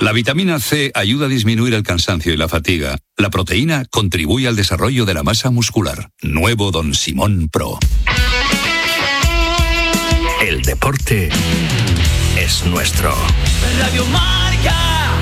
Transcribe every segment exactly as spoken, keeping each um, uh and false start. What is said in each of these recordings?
La vitamina C ayuda a disminuir el cansancio y la fatiga. La proteína contribuye al desarrollo de la masa muscular. Nuevo Don Simón Pro. El deporte es nuestro. Radio Marca.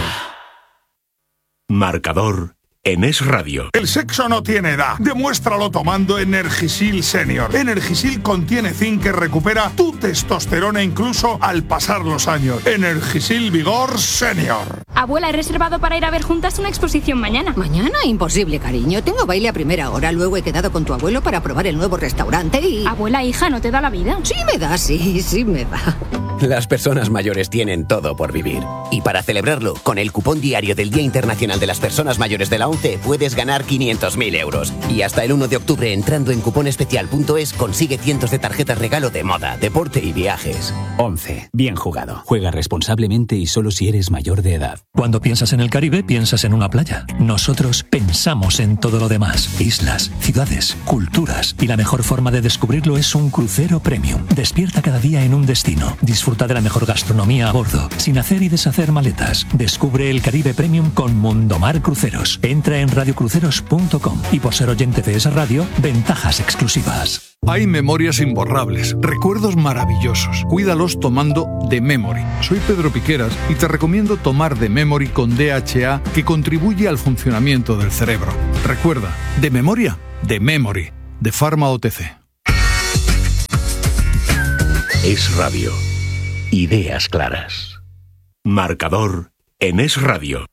Marcador en Es Radio. El sexo no tiene edad. Demuéstralo tomando Energisil Senior. Energisil contiene zinc que recupera tu testosterona incluso al pasar los años. Energisil Vigor Senior. Abuela, he reservado para ir a ver juntas una exposición mañana. ¿Mañana? Imposible, cariño. Tengo baile a primera hora. Luego he quedado con tu abuelo para probar el nuevo restaurante y... Abuela, hija, ¿no te da la vida? Sí me da, sí, sí me da. Las personas mayores tienen todo por vivir. Y para celebrarlo, con el cupón diario del Día Internacional de las Personas Mayores de la ONCE puedes ganar quinientos mil euros. Y hasta el uno de octubre, entrando en cuponespecial punto es, consigue cientos de tarjetas regalo de moda, deporte y viajes. ONCE. Bien jugado. Juega responsablemente y solo si eres mayor de edad. Cuando piensas en el Caribe, piensas en una playa. Nosotros pensamos en todo lo demás. Islas, ciudades, culturas. Y la mejor forma de descubrirlo es un crucero premium. Despierta cada día en un destino. Disfruta de la mejor gastronomía a bordo, sin hacer y deshacer maletas. Descubre el Caribe Premium con Mundomar Cruceros. Entra en radio cruceros punto com y por ser oyente de esa radio, ventajas exclusivas. Hay memorias imborrables, recuerdos maravillosos. Cuídalos tomando The Memory. Soy Pedro Piqueras y te recomiendo tomar The Memory con D H A, que contribuye al funcionamiento del cerebro. Recuerda, de memoria, The Memory, de Pharma O T C. Es Radio. Ideas claras. Marcador en Es Radio.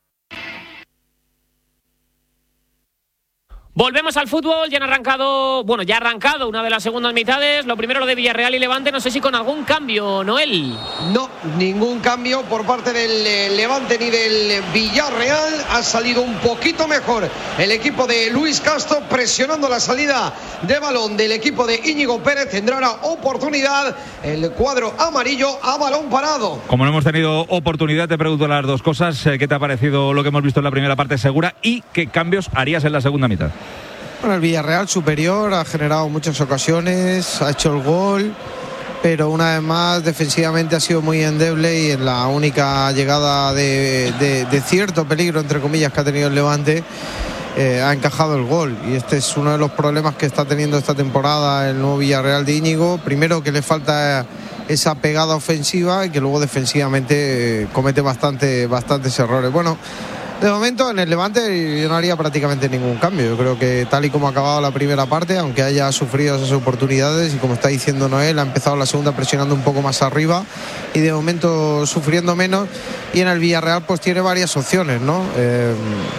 Volvemos al fútbol, ya han arrancado, bueno, ya ha arrancado una de las segundas mitades. Lo primero lo de Villarreal y Levante, no sé si con algún cambio, Noel. No, ningún cambio por parte del Levante ni del Villarreal. Ha salido un poquito mejor el equipo de Luis Castro, presionando la salida de balón del equipo de Íñigo Pérez. Tendrá una oportunidad el cuadro amarillo a balón parado. Como no hemos tenido oportunidad, te pregunto las dos cosas. ¿Qué te ha parecido lo que hemos visto en la primera parte segura y qué cambios harías en la segunda mitad? Bueno, el Villarreal superior, ha generado muchas ocasiones, ha hecho el gol, pero una vez más defensivamente ha sido muy endeble y en la única llegada de, de, de cierto peligro, entre comillas, que ha tenido el Levante, eh, ha encajado el gol. Y este es uno de los problemas que está teniendo esta temporada el nuevo Villarreal de Íñigo. Primero, que le falta esa pegada ofensiva y que luego defensivamente eh, comete bastante, bastantes errores. Bueno, de momento en el Levante yo no haría prácticamente ningún cambio. Yo creo que tal y como ha acabado la primera parte, aunque haya sufrido esas oportunidades y como está diciendo Noel, ha empezado la segunda presionando un poco más arriba y de momento sufriendo menos, y en el Villarreal pues tiene varias opciones, ¿no? Eh,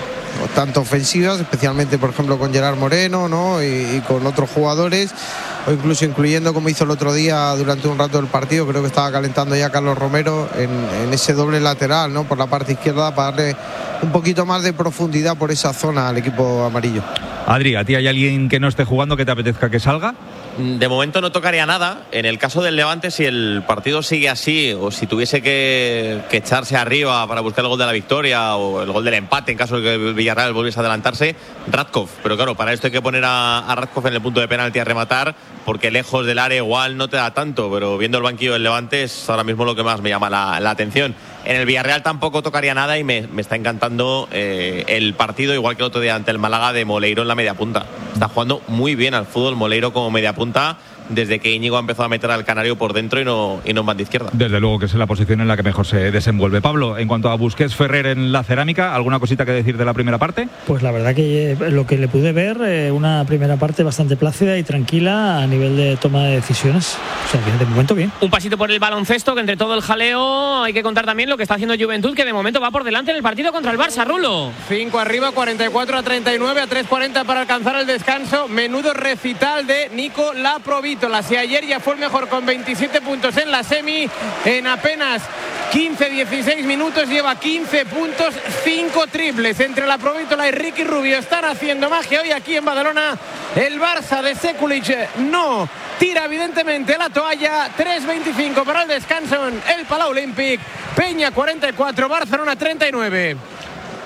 tanto ofensivas, especialmente por ejemplo con Gerard Moreno, ¿no? y, y con otros jugadores, o incluso incluyendo, como hizo el otro día durante un rato del partido, creo que estaba calentando ya Carlos Romero en, en ese doble lateral, ¿no? Por la parte izquierda, para darle un poquito más de profundidad por esa zona al equipo amarillo. Adri, ¿a ti hay alguien que no esté jugando que te apetezca que salga? De momento no tocaría nada. En el caso del Levante, si el partido sigue así o si tuviese que, que echarse arriba para buscar el gol de la victoria o el gol del empate en caso de que el Villarreal volviese a adelantarse, Radkov. Pero claro, para esto hay que poner a, a Radkov en el punto de penalti a rematar, porque lejos del área igual no te da tanto, pero viendo el banquillo del Levante es ahora mismo lo que más me llama la, la atención. En el Villarreal tampoco tocaría nada y me, me está encantando eh, el partido, igual que el otro día ante el Málaga, de Moleiro en la media punta. Está jugando muy bien al fútbol Moleiro como media punta desde que Íñigo ha empezado a meter al canario por dentro y no, y no en banda izquierda. Desde luego que es la posición en la que mejor se desenvuelve. Pablo, en cuanto a Busquets, Ferrer en la cerámica, ¿alguna cosita que decir de la primera parte? Pues la verdad que lo que le pude ver, eh, una primera parte bastante plácida y tranquila a nivel de toma de decisiones. O sea, que de momento bien. Un pasito por el baloncesto, que entre todo el jaleo hay que contar también lo que está haciendo Juventud, que de momento va por delante en el partido contra el Barça, Rulo. cinco arriba, cuarenta y cuatro a treinta y nueve, a tres cuarenta para alcanzar el descanso. Menudo recital de Nico Laprovítola. Si ayer ya fue el mejor con veintisiete puntos en la semi, en apenas quince dieciséis minutos lleva quince puntos, cinco triples. Entre Laprovítola y Ricky Rubio están haciendo magia hoy aquí en Badalona. El Barça de Sekulic no tira evidentemente la toalla. Tres veinticinco para el descanso en el Palau Olímpic. Peña cuarenta y cuatro, Barcelona treinta y nueve.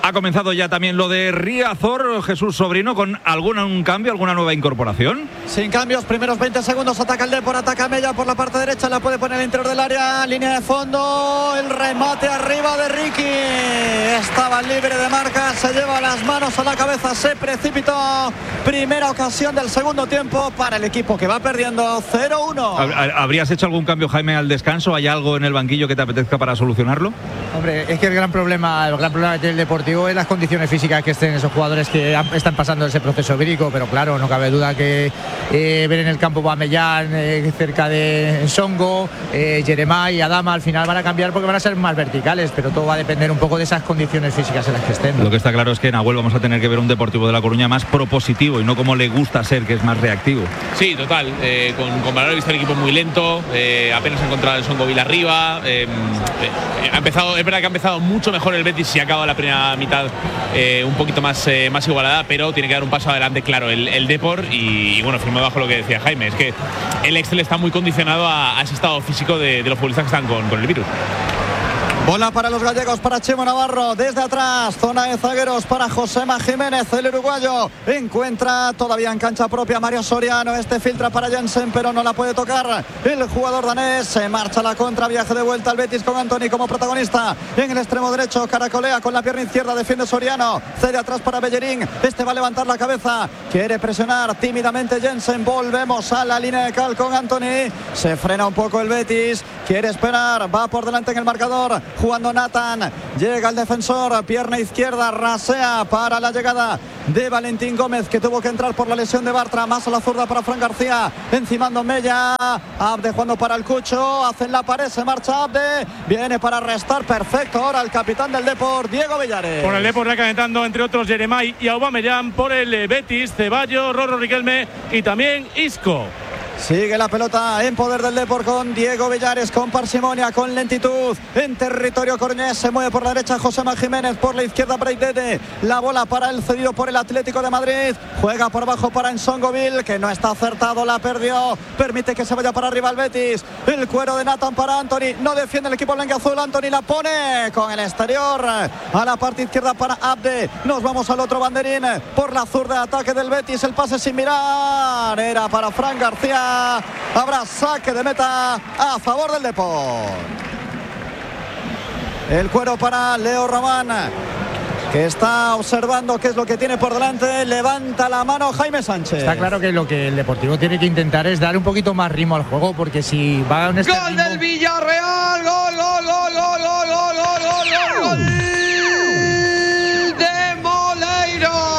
Ha comenzado ya también lo de Riazor, Jesús Sobrino, con algún un cambio, alguna nueva incorporación. Sin cambios, primeros veinte segundos, ataca el Depor, ataca Mella por la parte derecha, la puede poner al interior del área, línea de fondo, el remate arriba de Ricky, estaba libre de marca, se lleva las manos a la cabeza, se precipitó, primera ocasión del segundo tiempo para el equipo que va perdiendo cero uno. ¿Habrías hecho algún cambio, Jaime, al descanso? ¿Hay algo en el banquillo que te apetezca para solucionarlo? Hombre, es que el gran problema, el gran problema del Deportivo es las condiciones físicas que estén esos jugadores que están pasando ese proceso vírico, pero claro, no cabe duda que eh, ver en el campo Aubameyang eh, cerca de Songo, eh, Jeremai y Adama al final van a cambiar porque van a ser más verticales, pero todo va a depender un poco de esas condiciones físicas en las que estén. Lo que está claro es que en Nahuel vamos a tener que ver un Deportivo de La Coruña más propositivo y no como le gusta ser, que es más reactivo. Sí, total, eh, con, con valor he visto el equipo muy lento, eh, apenas ha encontrado el Songo Vila arriba, eh, eh, ha empezado, es verdad que ha empezado mucho mejor el Betis y ha acabado la primera mitad eh, un poquito más, eh, más igualada, pero tiene que dar un paso adelante, claro, el, el Depor y, y bueno, firme bajo lo que decía Jaime, es que el Excel está muy condicionado a, a ese estado físico de, de los futbolistas que están con, con el virus. Bola para los gallegos, para Chemo Navarro, desde atrás, zona de zagueros para Josema Jiménez, el uruguayo, encuentra todavía en cancha propia Mario Soriano, este filtra para Jensen, pero no la puede tocar, el jugador danés, se marcha a la contra, viaje de vuelta al Betis con Antony como protagonista, en el extremo derecho, caracolea con la pierna izquierda, defiende Soriano, cede atrás para Bellerín, este va a levantar la cabeza, quiere presionar tímidamente Jensen, volvemos a la línea de cal con Antony, se frena un poco el Betis, quiere esperar, va por delante en el marcador, jugando Nathan, llega el defensor, pierna izquierda, rasea para la llegada de Valentín Gómez, que tuvo que entrar por la lesión de Bartra, más a la zurda para Fran García, encimando Mella, Abde jugando para el Cucho, hacen la pared, se marcha Abde, viene para restar, perfecto ahora el capitán del Depor, Diego Villares. Por el Depor recalentando entre otros Jeremai y Aubameyang, por el Betis, Ceballos, Rorro Riquelme y también Isco. Sigue la pelota en poder del Depor con Diego Villares, con parsimonia, con lentitud, en territorio coruñés, se mueve por la derecha Josema Jiménez, por la izquierda Breitete, la bola para el cedido por el Atlético de Madrid, juega por abajo para Ensongoville, que no está acertado, la perdió, permite que se vaya para arriba el Betis, el cuero de Nathan para Antony, no defiende el equipo blanquiazul, Antony la pone con el exterior, a la parte izquierda para Abde, nos vamos al otro banderín, por la zurda, ataque del Betis, el pase sin mirar, era para Fran García. Habrá saque de meta a favor del Depor. El cuero para Leo Román, que está observando qué es lo que tiene por delante. Levanta la mano Jaime Sánchez. Está claro que lo que el Deportivo tiene que intentar es dar un poquito más ritmo al juego, porque si va a un este ¡Gol ritmo... del Villarreal! ¡Gol, gol, gol, gol, gol, gol, gol, gol, gol! ¡De Moleiro!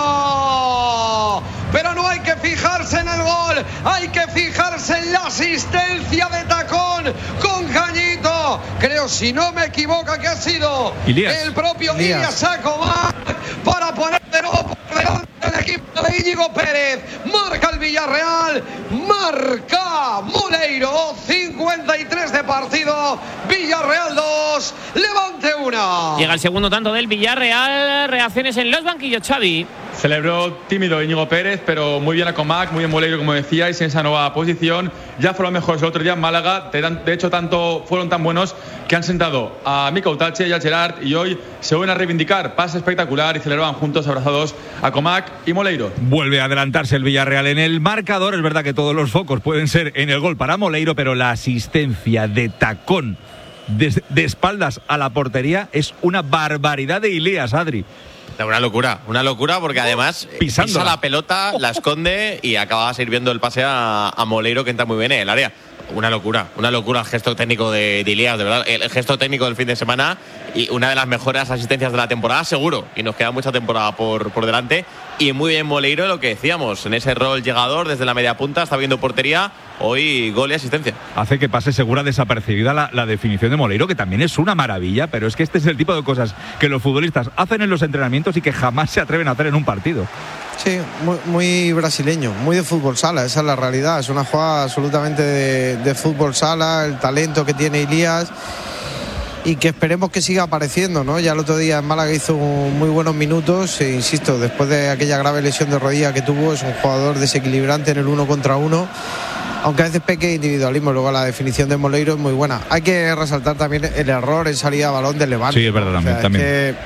Pero no hay que fijarse en el gol, hay que fijarse en la asistencia de tacón con Cañito. Creo, si no me equivoco, que ha sido Ilías. el propio Ilías Acomac para poner de nuevo por delante el equipo de Íñigo Pérez. Marca el Villarreal, marca Moleiro, cincuenta y tres de partido, Villarreal dos, Levante uno. Llega el segundo tanto del Villarreal, reacciones en los banquillos, Xavi. Celebró tímido Íñigo Pérez, pero muy bien a Comac, muy bien Moleiro, como decíais, en esa nueva posición. Ya fueron mejores el otro día en Málaga. De hecho, tanto fueron tan buenos que han sentado a Mika Utache y a Gerard, y hoy se vuelven a reivindicar. Pase espectacular y celebraban juntos, abrazados, a Comac y Moleiro. Vuelve a adelantarse el Villarreal en el marcador. Es verdad que todos los focos pueden ser en el gol para Moleiro, pero la asistencia de tacón de, de espaldas a la portería es una barbaridad de Ilías, Adri. Una locura, una locura, porque además Pisándola. pisa la pelota, la esconde y acaba sirviendo el pase a, a Moleiro, que entra muy bien en el área. Una locura, una locura el gesto técnico de, de Ilías, de verdad, el gesto técnico del fin de semana y una de las mejores asistencias de la temporada, seguro, y nos queda mucha temporada por, por delante. Y muy bien Moleiro, lo que decíamos, en ese rol llegador desde la media punta, está viendo portería, hoy gol y asistencia. Hace que pase segura desapercibida la, la definición de Moleiro, que también es una maravilla, pero es que este es el tipo de cosas que los futbolistas hacen en los entrenamientos y que jamás se atreven a hacer en un partido. Sí, muy, muy brasileño, muy de fútbol sala, esa es la realidad, es una jugada absolutamente de, de fútbol sala, el talento que tiene Ilías y que esperemos que siga apareciendo, ¿no? Ya el otro día en Málaga hizo muy buenos minutos e insisto, después de aquella grave lesión de rodilla que tuvo, es un jugador desequilibrante en el uno contra uno, aunque a veces peque individualismo. Luego la definición de Moleiro es muy buena. Hay que resaltar también el error en salida a balón del Levante. Sí, es verdad, también, o sea, también. Es que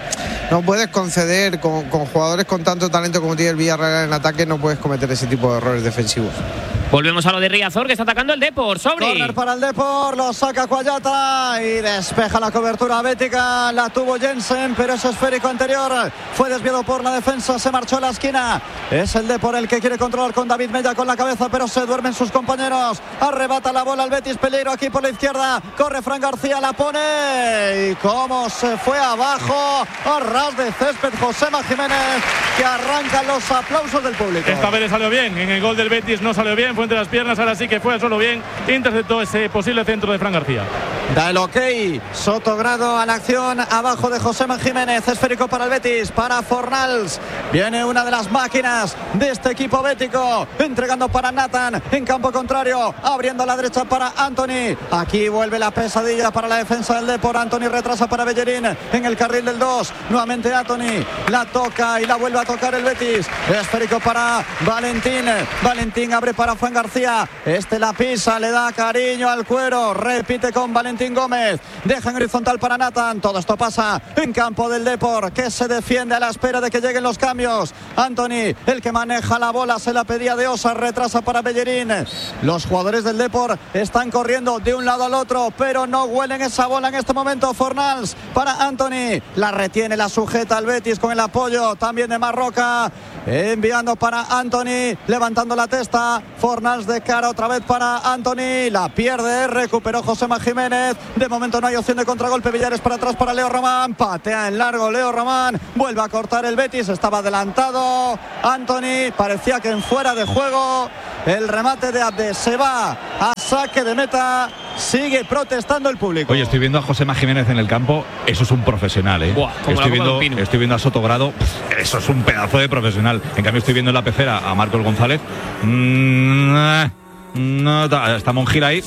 no puedes conceder con, con jugadores con tanto talento como tiene el Villarreal en ataque, no puedes cometer ese tipo de errores defensivos. Volvemos a lo de Riazor, que está atacando el Depor. Sobri. Corner para el Depor, lo saca Cuayata y despeja la cobertura bética. La tuvo Jensen, pero ese esférico anterior fue desviado por la defensa. Se marchó a la esquina. Es el Depor el que quiere controlar con David Mella con la cabeza, pero se duermen sus compañeros. Arrebata la bola el Betis, peligro aquí por la izquierda. Corre Fran García, la pone. Y cómo se fue abajo. A ras de césped Josema Jiménez, que arrancan los aplausos del público. Esta vez le salió bien. En el gol del Betis no salió bien. Fue entre las piernas, ahora sí que fue solo bien. Interceptó ese posible centro de Fran García. Da el ok. Sotogrado a la acción abajo de Josema Jiménez. Esférico para el Betis, para Fornals. Viene una de las máquinas de este equipo bético, entregando para Nathan en campo contrario, abriendo a la derecha para Anthony. Aquí vuelve la pesadilla para la defensa del Depor. Anthony retrasa para Bellerín en el carril del dos. Nuevamente Anthony la toca y la vuelve a tocar el Betis. Esférico para Valentín. Valentín abre para Fran García. Este la pisa, le da cariño al cuero. Repite con Valentín Gómez. Deja en horizontal para Nathan. Todo esto pasa en campo del Depor, que se defiende a la espera de que lleguen los cambios. Anthony, el que maneja la bola, se la pedía de Osa. Retrasa para Bellerín. Los jugadores del Depor están corriendo de un lado al otro, pero no huelen esa bola en este momento. Fornals para Anthony. La retiene, la sujeta al Betis con el apoyo también de Marroca. Enviando para Anthony, levantando la testa. Fornals de cara otra vez para Anthony. La pierde, recuperó Josema Jiménez. De momento no hay opción de contragolpe. Villares para atrás para Leo Román. Patea en largo Leo Román. Vuelve a cortar el Betis. Estaba adelantado Anthony. Parecía que en fuera de juego. El remate de Abde se va a saque de meta. Sigue protestando el público. Oye, estoy viendo a Josema Jiménez en el campo. Eso es un profesional, ¿eh? Buah, estoy, viendo, estoy viendo a Sotogrado. Eso es un pedazo de profesional. En cambio, estoy viendo en la pecera a Marcos González. Mm, No, está Monjil ahí.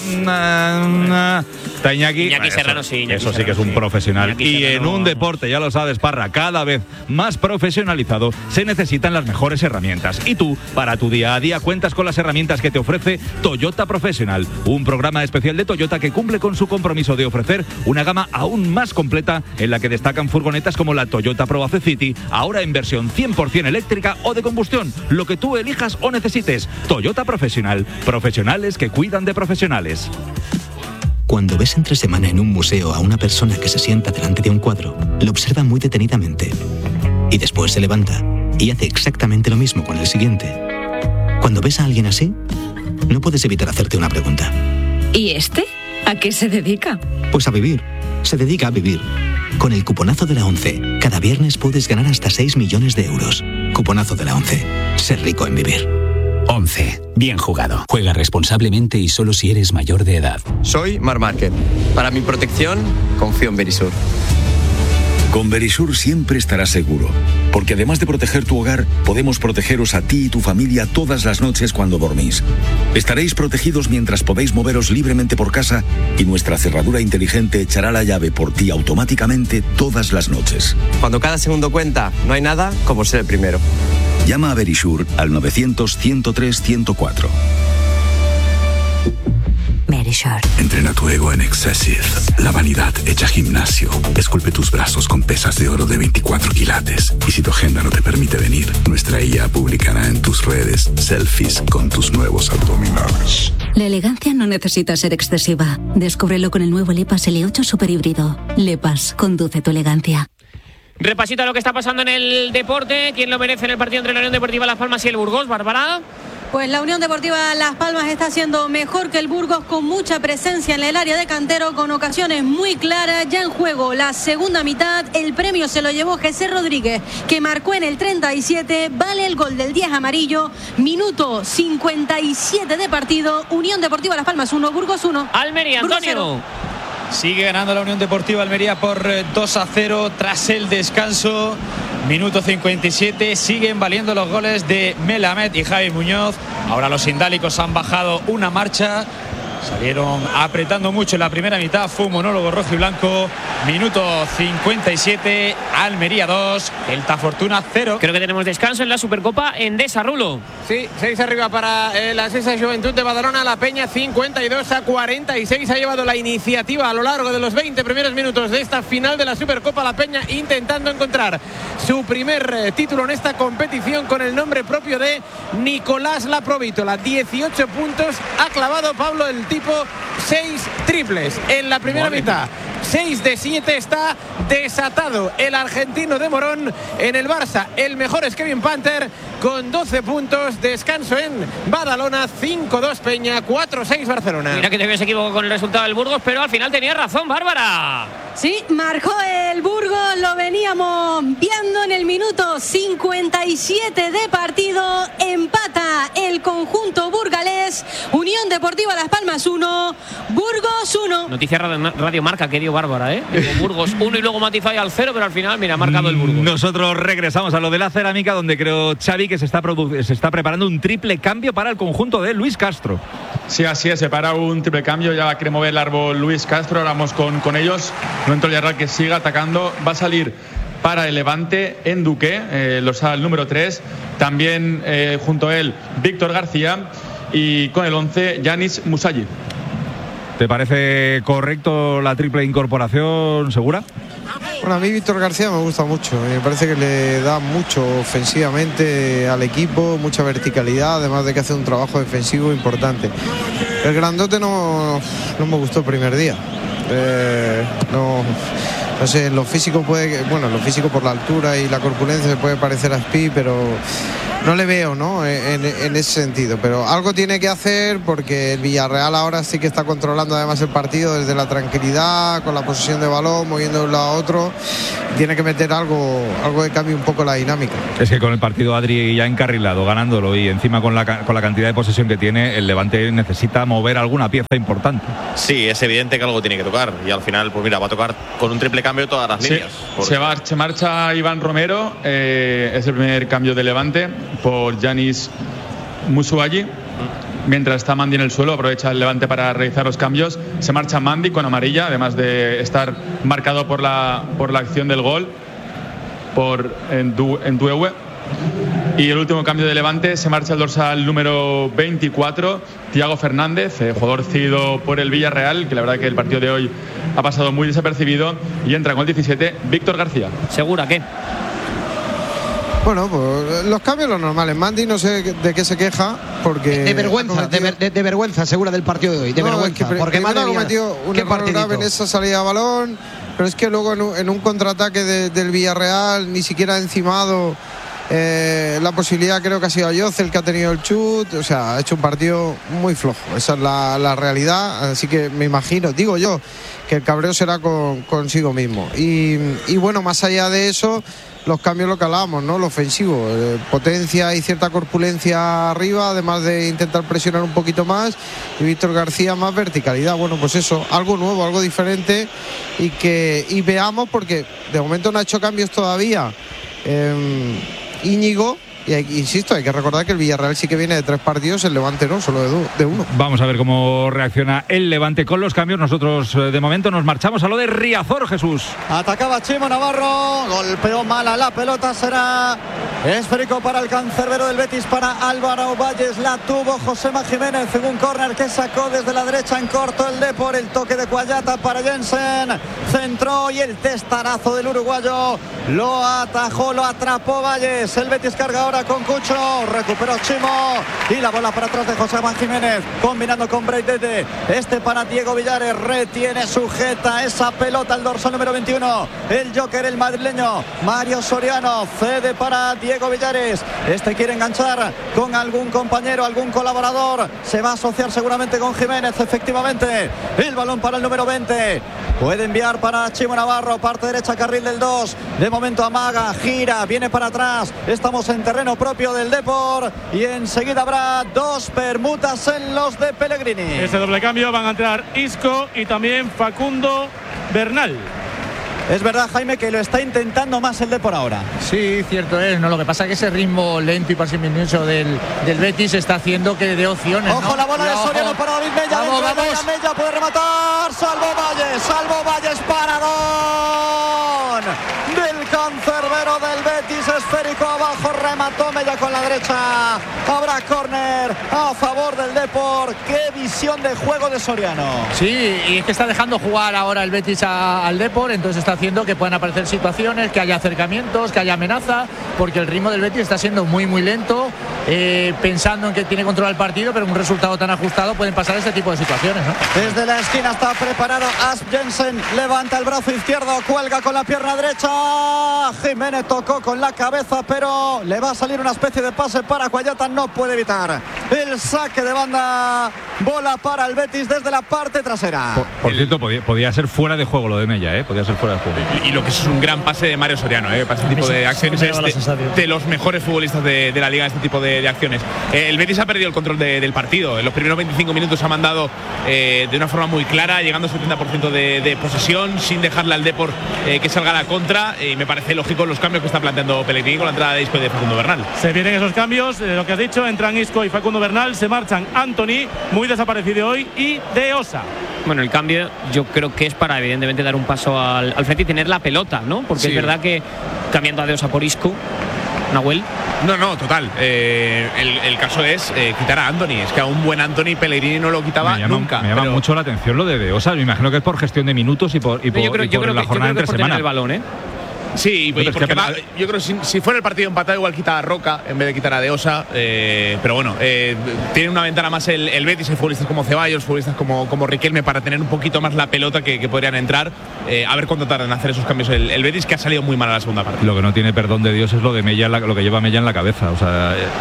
Está Iñaki. Iñaki eso, Serrano, sí. Iñaki eso sí Serrano, que es un sí. profesional. Iñaki y Serrano. en un deporte, ya lo sabes, Parra, cada vez más profesionalizado, se necesitan las mejores herramientas. Y tú, para tu día a día, cuentas con las herramientas que te ofrece Toyota Professional, un programa especial de Toyota que cumple con su compromiso de ofrecer una gama aún más completa, en la que destacan furgonetas como la Toyota Proace City, ahora en versión cien por ciento eléctrica o de combustión, lo que tú elijas o necesites. Toyota Professional, profesionales que cuidan de profesionales. Cuando ves entre semana en un museo a una persona que se sienta delante de un cuadro, lo observa muy detenidamente y después se levanta y hace exactamente lo mismo con el siguiente. Cuando ves a alguien así, no puedes evitar hacerte una pregunta. ¿Y este? ¿A qué se dedica? Pues a vivir. Se dedica a vivir. Con el cuponazo de la ONCE, cada viernes puedes ganar hasta seis millones de euros. Cuponazo de la ONCE. Ser rico en vivir. once. Bien jugado. Juega responsablemente y solo si eres mayor de edad. Soy Mar Márquez. Para mi protección, confío en Verisur. Con Verisur siempre estarás seguro, porque además de proteger tu hogar, podemos protegeros a ti y tu familia todas las noches cuando dormís. Estaréis protegidos mientras podéis moveros libremente por casa y nuestra cerradura inteligente echará la llave por ti automáticamente todas las noches. Cuando cada segundo cuenta, no hay nada como ser el primero. Llama a Verisur al novecientos, ciento tres, ciento cuatro. Verisur. Entrena tu ego en Excessive. La vanidad hecha gimnasio. Esculpe tus brazos con pesas de oro de veinticuatro quilates. Y si tu agenda no te permite venir, nuestra I A publicará en tus redes selfies con tus nuevos abdominales. La elegancia no necesita ser excesiva. Descúbrelo con el nuevo Lepas L ocho Super Híbrido. Lepas, conduce tu elegancia. Repasito a lo que está pasando en el deporte. ¿Quién lo merece en el partido entre la Unión Deportiva Las Palmas y el Burgos? Bárbara. Pues la Unión Deportiva Las Palmas está haciendo mejor que el Burgos, con mucha presencia en el área de Cantero, con ocasiones muy claras. Ya en juego la segunda mitad, el premio se lo llevó José Rodríguez, que marcó en el treinta y siete, vale el gol del diez amarillo, minuto cincuenta y siete de partido. Unión Deportiva Las Palmas uno, Burgos uno. Almería, Antonio. Sigue ganando la Unión Deportiva Almería por dos a cero tras el descanso. Minuto cincuenta y siete, siguen valiendo los goles de Melamed y Javi Muñoz. Ahora los indálicos han bajado una marcha Salieron apretando mucho en la primera mitad. Fue un monólogo rojo y blanco. Minuto cincuenta y siete, Almería dos, Celta Fortuna cero. Creo que tenemos descanso en la Supercopa Endesa, Rulo. Sí, seis arriba para eh, la Sesa Juventud de Badalona. La Peña cincuenta y dos a cuarenta y seis ha llevado la iniciativa a lo largo de los veinte primeros minutos de esta final de la Supercopa. La Peña intentando encontrar su primer eh, título en esta competición con el nombre propio de Nicolás Laprovítola. dieciocho puntos ha clavado Pablo el tipo, seis triples en la primera Madre. mitad. seis de siete, está desatado el argentino de Morón. En el Barça el mejor es Kevin Panther con doce puntos. Descanso en Badalona, cinco dos Peña, cuatro seis Barcelona. Mira que te habías equivocado con el resultado del Burgos, pero al final tenía razón, Bárbara. Sí, marcó el Burgos, lo veníamos viendo en el minuto cincuenta y siete de partido. Empata el conjunto burgalés. Unión Deportiva Las Palmas uno, Burgos uno. Noticia Radio Marca que dio Bárbara, ¿eh? Digo, Burgos uno y luego matizado al cero, pero al final, mira, ha marcado el Burgos. Nosotros regresamos a lo de la cerámica, donde creo, Xavi, que se está, se está preparando un triple cambio para el conjunto de Luis Castro. Sí, así es, se para un triple cambio, ya quiere mover el árbol Luis Castro, ahora vamos con, con ellos. No entró Villarreal, que siga atacando, va a salir para el Levante en Duque, eh, lo sale el número tres, también eh, junto a él Víctor García y con el once Yanis Musayi. ¿Te parece correcto la triple incorporación, Segura? Bueno, a mí Víctor García me gusta mucho, me parece que le da mucho ofensivamente al equipo, mucha verticalidad, además de que hace un trabajo defensivo importante. El grandote no, no me gustó el primer día, eh, no, no sé, en lo físico puede, bueno, en lo físico por la altura y la corpulencia se puede parecer a Spi, pero no le veo, ¿no? En, en ese sentido, pero algo tiene que hacer porque el Villarreal ahora sí que está controlando además el partido desde la tranquilidad, con la posesión de balón, moviendo de un lado a otro. Tiene que meter algo, algo que cambie un poco la dinámica. Es que con el partido Adri ya encarrilado, ganándolo y encima con la, con la cantidad de posesión que tiene, el Levante necesita mover alguna pieza importante. Sí, es evidente que algo tiene que tocar y al final, pues mira, va a tocar con un triple cambio todas las sí, líneas. Por... Se, va, se marcha Iván Romero, eh, es el primer cambio de Levante por Yanis Musuayi. Mientras está Mandy en el suelo, aprovecha el Levante para realizar los cambios. Se marcha Mandy con amarilla, además de estar marcado por la, por la acción del gol por Enduewe. Y el último cambio de Levante, se marcha el dorsal número veinticuatro, Thiago Fernández, eh, jugador cedido por el Villarreal, que la verdad que el partido de hoy ha pasado muy desapercibido, y entra con el diecisiete, Víctor García. ¿Segura qué? Bueno, pues los cambios los normales. Mandy no sé de qué se queja, porque... De vergüenza, de, ver, de, de vergüenza, Segura, del partido de hoy, de no, vergüenza. Es que porque madre ha cometido un error grave en esa salida de balón, pero es que luego en un, en un contraataque de, del Villarreal ni siquiera ha encimado eh, la posibilidad. Creo que ha sido Ayoce el que ha tenido el chut, o sea, ha hecho un partido muy flojo, esa es la, la realidad, así que me imagino, digo yo, que el cabreo será con, consigo mismo. Y, y bueno, más allá de eso, los cambios lo que hablábamos, ¿no? Lo ofensivo, eh, potencia y cierta corpulencia arriba, además de intentar presionar un poquito más, y Víctor García más verticalidad. Bueno, pues eso, algo nuevo, algo diferente, y que y veamos, porque de momento no ha hecho cambios todavía eh, Íñigo. Y hay, insisto, hay que recordar que el Villarreal sí que viene de tres partidos, el Levante no, solo de, do, de uno. Vamos a ver cómo reacciona el Levante con los cambios. Nosotros de momento nos marchamos a lo de Riazor, Jesús. Atacaba Chimo Navarro, golpeó mala la pelota, será esférico para el cancerbero del Betis, para Álvaro Valles. La tuvo Josema Jiménez en un córner que sacó desde la derecha en corto el Depor. El toque de Cuayata para Jensen, centró y el testarazo del uruguayo lo atajó, lo atrapó Valles. El Betis carga ahora con Cucho, recuperó Chimo y la bola para atrás de Josema Jiménez, combinando con Breitete. Este para Diego Villares, retiene, sujeta esa pelota el dorsal número veintiuno, el Joker, el madrileño Mario Soriano, cede para Diego Villares. Este quiere enganchar con algún compañero, algún colaborador, se va a asociar seguramente con Jiménez. Efectivamente, el balón para el número veinte, puede enviar para Chimo Navarro, parte derecha, carril del dos, de momento amaga, gira, viene para atrás. Estamos en terreno propio del Depor y enseguida habrá dos permutas en los de Pellegrini. Ese doble cambio, van a entrar Isco y también Facundo Bernal. Es verdad, Jaime, que lo está intentando más el Depor ahora. Sí, cierto es, ¿no? Lo que pasa es que ese ritmo lento y parsimonioso del, del Betis está haciendo que dé opciones, Ojo, ¿no? la bola de Ojo. Soriano para David Mella. Vamos, dentro de vamos. Mella puede rematar. Salvo Valles, Salvo Valles, paradón del cancerbero del Betis, esférico abajo, remató Mella con la derecha. Habrá córner a favor del Depor. Qué visión de juego de Soriano. Sí, y es que está dejando jugar ahora el Betis a, al Depor, entonces está haciendo que puedan aparecer situaciones, que haya acercamientos, que haya amenaza, porque el ritmo del Betis está siendo muy muy lento, eh, pensando en que tiene control el partido, pero un resultado tan ajustado pueden pasar este tipo de situaciones, ¿no? Desde la esquina está preparado Asp Jensen, levanta el brazo izquierdo, cuelga con la pierna derecha. Jiménez tocó con la cabeza, pero le va a salir una especie de pase para Guayata, no puede evitar el saque de banda. Bola para el Betis desde la parte trasera. Por, por cierto, podía, podía ser fuera de juego lo de Mella, ¿eh? Podía ser fuera de juego. Y, y lo que es un gran pase de Mario Soriano, ¿eh? Para este tipo de acciones es de, de los mejores futbolistas de, de la liga en este tipo de, de acciones. Eh, el Betis ha perdido el control de, del partido. En los primeros veinticinco minutos ha mandado eh, de una forma muy clara, llegando al setenta por ciento de, de posesión, sin dejarle al Depor eh, que salga a la contra. Y me parece lógico los cambios que está planteando Pellegrini con la entrada de Isco y de Facundo Bernal. Se vienen esos cambios, eh, lo que has dicho, entran Isco y Facundo Bernal, se marchan Anthony, muy desaparecido hoy, y De Osa. Bueno, el cambio yo creo que es para evidentemente dar un paso al, al frente y tener la pelota, ¿no? Porque Sí. es verdad que cambiando a De Osa por Isco, Nahuel. No, no, total. Eh, el, el caso es eh, quitar a Anthony. Es que a un buen Anthony Pellegrini no lo quitaba Me llama, nunca. me llama pero- mucho la atención lo de De Osa. Me imagino que es por gestión de minutos y por, y por, Yo creo, y yo por creo la que, yo jornada creo que entre por tener semana. el balón, ¿eh? Sí, y Pero es porque que- va- yo creo que si, si fuera el partido empatado igual quita a Roca en vez de quitar a De Osa, eh, pero bueno, eh, tiene una ventana más el, el Betis, hay futbolistas como Ceballos, futbolistas como, como Riquelme para tener un poquito más la pelota que, que podrían entrar, eh, a ver cuánto tardan en hacer esos cambios el, el Betis, que ha salido muy mal a la segunda parte. Lo que no tiene perdón de Dios es lo de Mella, en la- lo que lleva Mella en la cabeza. O sea, eh,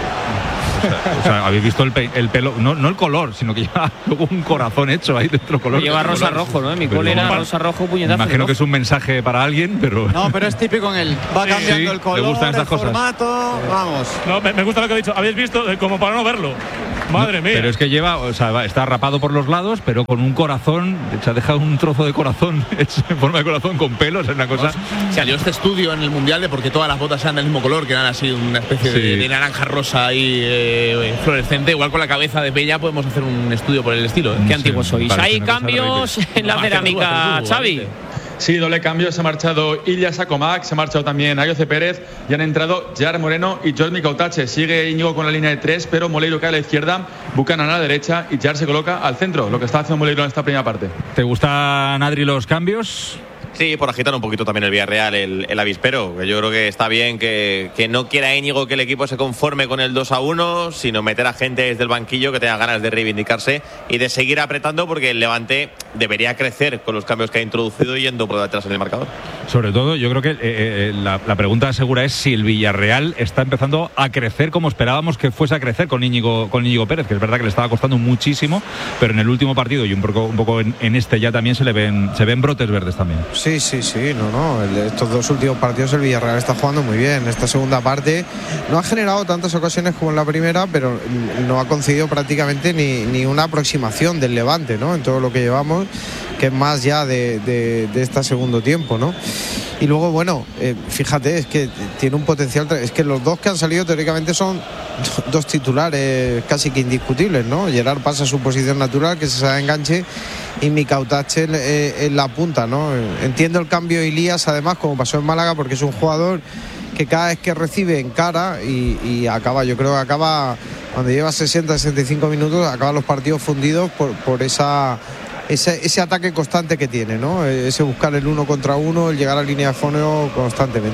o sea, o sea, habéis visto el, pe- el pelo, no, no el color, sino que lleva luego un corazón hecho ahí dentro color. Lleva rosa color. rojo, ¿no? Mi Pero col era luego, rosa rojo, Me puñetazo. imagino ¿no? que es un mensaje para alguien, pero. No, pero es típico en él. Va cambiando Sí, el le color, gustan estas el cosas. formato. Vamos. No, me, me gusta lo que ha dicho. Habéis visto, eh, como para no verlo. Madre mía. Pero es que lleva, o sea, va- está rapado por los lados, pero con un corazón, se ha dejado un trozo de corazón hecho en forma de corazón con pelos, es una cosa. Salió este estudio en el Mundial de porque todas las botas sean del mismo color, que eran así una especie de, Sí. de naranja rosa ahí eh, fluorescente. Igual con la cabeza de Bella podemos hacer un estudio por el estilo. ¿eh? Qué antiguos sois. parece Hay una cosa cambios terrible. en la Va, hacer tú, cerámica, hacer tú, Xavi. vale. Sí, doble cambio, se ha marchado Ilya Sakomak, se ha marchado también Ayoce Pérez y han entrado Gerard Moreno y Jordi Cautache. Sigue Íñigo con la línea de tres, pero Moleiro cae a la izquierda, Buchanan a la derecha y Gerard se coloca al centro, lo que está haciendo Moleiro en esta primera parte. ¿Te gustan, Adri, los cambios? Sí, por agitar un poquito también el Villarreal, el, el avispero, que yo creo que está bien que, que no quiera Íñigo que el equipo se conforme con el dos a uno, sino meter a gente desde el banquillo que tenga ganas de reivindicarse y de seguir apretando, porque el Levante debería crecer con los cambios que ha introducido yendo por detrás en el marcador. Sobre todo, yo creo que eh, eh, la, la pregunta segura es si el Villarreal está empezando a crecer como esperábamos que fuese a crecer con Íñigo, con Íñigo Pérez, que es verdad que le estaba costando muchísimo, pero en el último partido y un poco, un poco en, en este ya también se le ven, se ven brotes verdes también. Sí, sí, sí, no, no. El- estos dos últimos partidos el Villarreal está jugando muy bien. Esta segunda parte no ha generado tantas ocasiones como en la primera, pero no ha conseguido prácticamente ni, ni una aproximación del Levante, ¿no? En todo lo que llevamos, que es más ya de, de, de este segundo tiempo, ¿no? Y luego, bueno, eh, fíjate, es que tiene un potencial. Es que los dos que han salido teóricamente son dos titulares casi que indiscutibles, ¿no? Gerard pasa a su posición natural, que se enganche, y Micautache eh, en la punta, ¿no? Entiendo el cambio de Ilías, además, como pasó en Málaga, porque es un jugador que cada vez que recibe encara y, y acaba, yo creo que acaba, cuando lleva sesenta, sesenta y cinco minutos, acaban los partidos fundidos por, por esa. Ese, ese ataque constante que tiene, ¿no? Ese buscar el uno contra uno, el llegar a línea de fondo constantemente.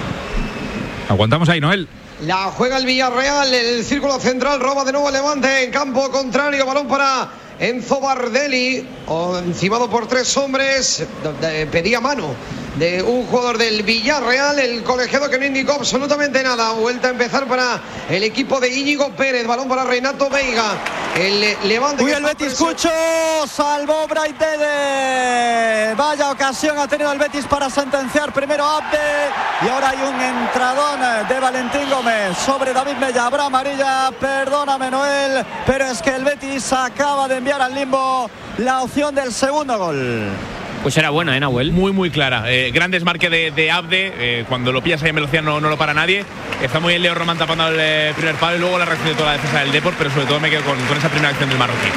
Aguantamos ahí, Noel. La juega el Villarreal, el círculo central, roba de nuevo el Levante en campo contrario, balón para Enzo Bardelli, o encimado por tres hombres, de- de- pedía mano de un jugador del Villarreal, el colegiado que no indicó absolutamente nada. Vuelta a empezar para el equipo de Íñigo Pérez, balón para Renato Veiga, el Levante. Uy, que el está Betis preso- Cucho, salvó Braithede. Vaya ocasión ha tenido el Betis para sentenciar primero a Abde, y ahora hay un entradón de Valentín Gómez sobre David Mella. Habrá amarilla, perdóname, Noel, pero es que el Betis acaba de enviar al limbo la opción del segundo gol. Pues era buena, ¿eh, Nahuel? Muy, muy clara. Eh, gran desmarque de, de Abde. Eh, cuando lo pillas ahí en velocidad no, no lo para nadie. Está muy bien Leo Román tapando el eh, primer palo y luego la reacción de toda la defensa del Depor, pero sobre todo me quedo con, con esa primera acción del marroquí.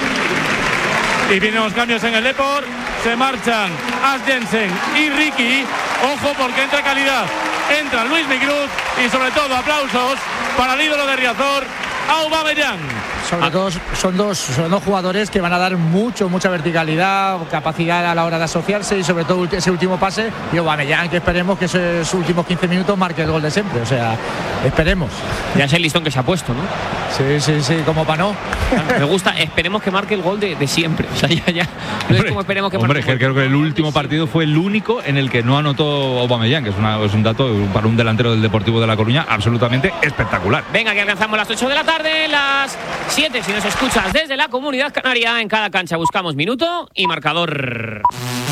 Y vienen los cambios en el Depor. Se marchan As Jensen y Ricky. Ojo porque entra calidad. Entra Luis Migruz y sobre todo aplausos para el ídolo de Riazor, Aubameyang. Sobre Ah. todo son dos, son dos jugadores que van a dar mucho, mucha verticalidad, capacidad a la hora de asociarse y sobre todo ese último pase. Y Aubameyang, que esperemos que esos últimos quince minutos marque el gol de siempre. O sea, esperemos. Ya es el listón que se ha puesto, ¿no? Sí, sí, sí, como para no. Me gusta, esperemos que marque el gol de, de siempre. O sea, ya, ya. No Hombre, es como esperemos que hombre, marque que creo que el último partido fue el único en el que no anotó Aubameyang, que es, una, es un dato para un delantero del Deportivo de La Coruña absolutamente espectacular. Venga, que alcanzamos las ocho de la tarde, las siete si nos escuchas desde la Comunidad Canaria. En cada cancha buscamos minuto y marcador.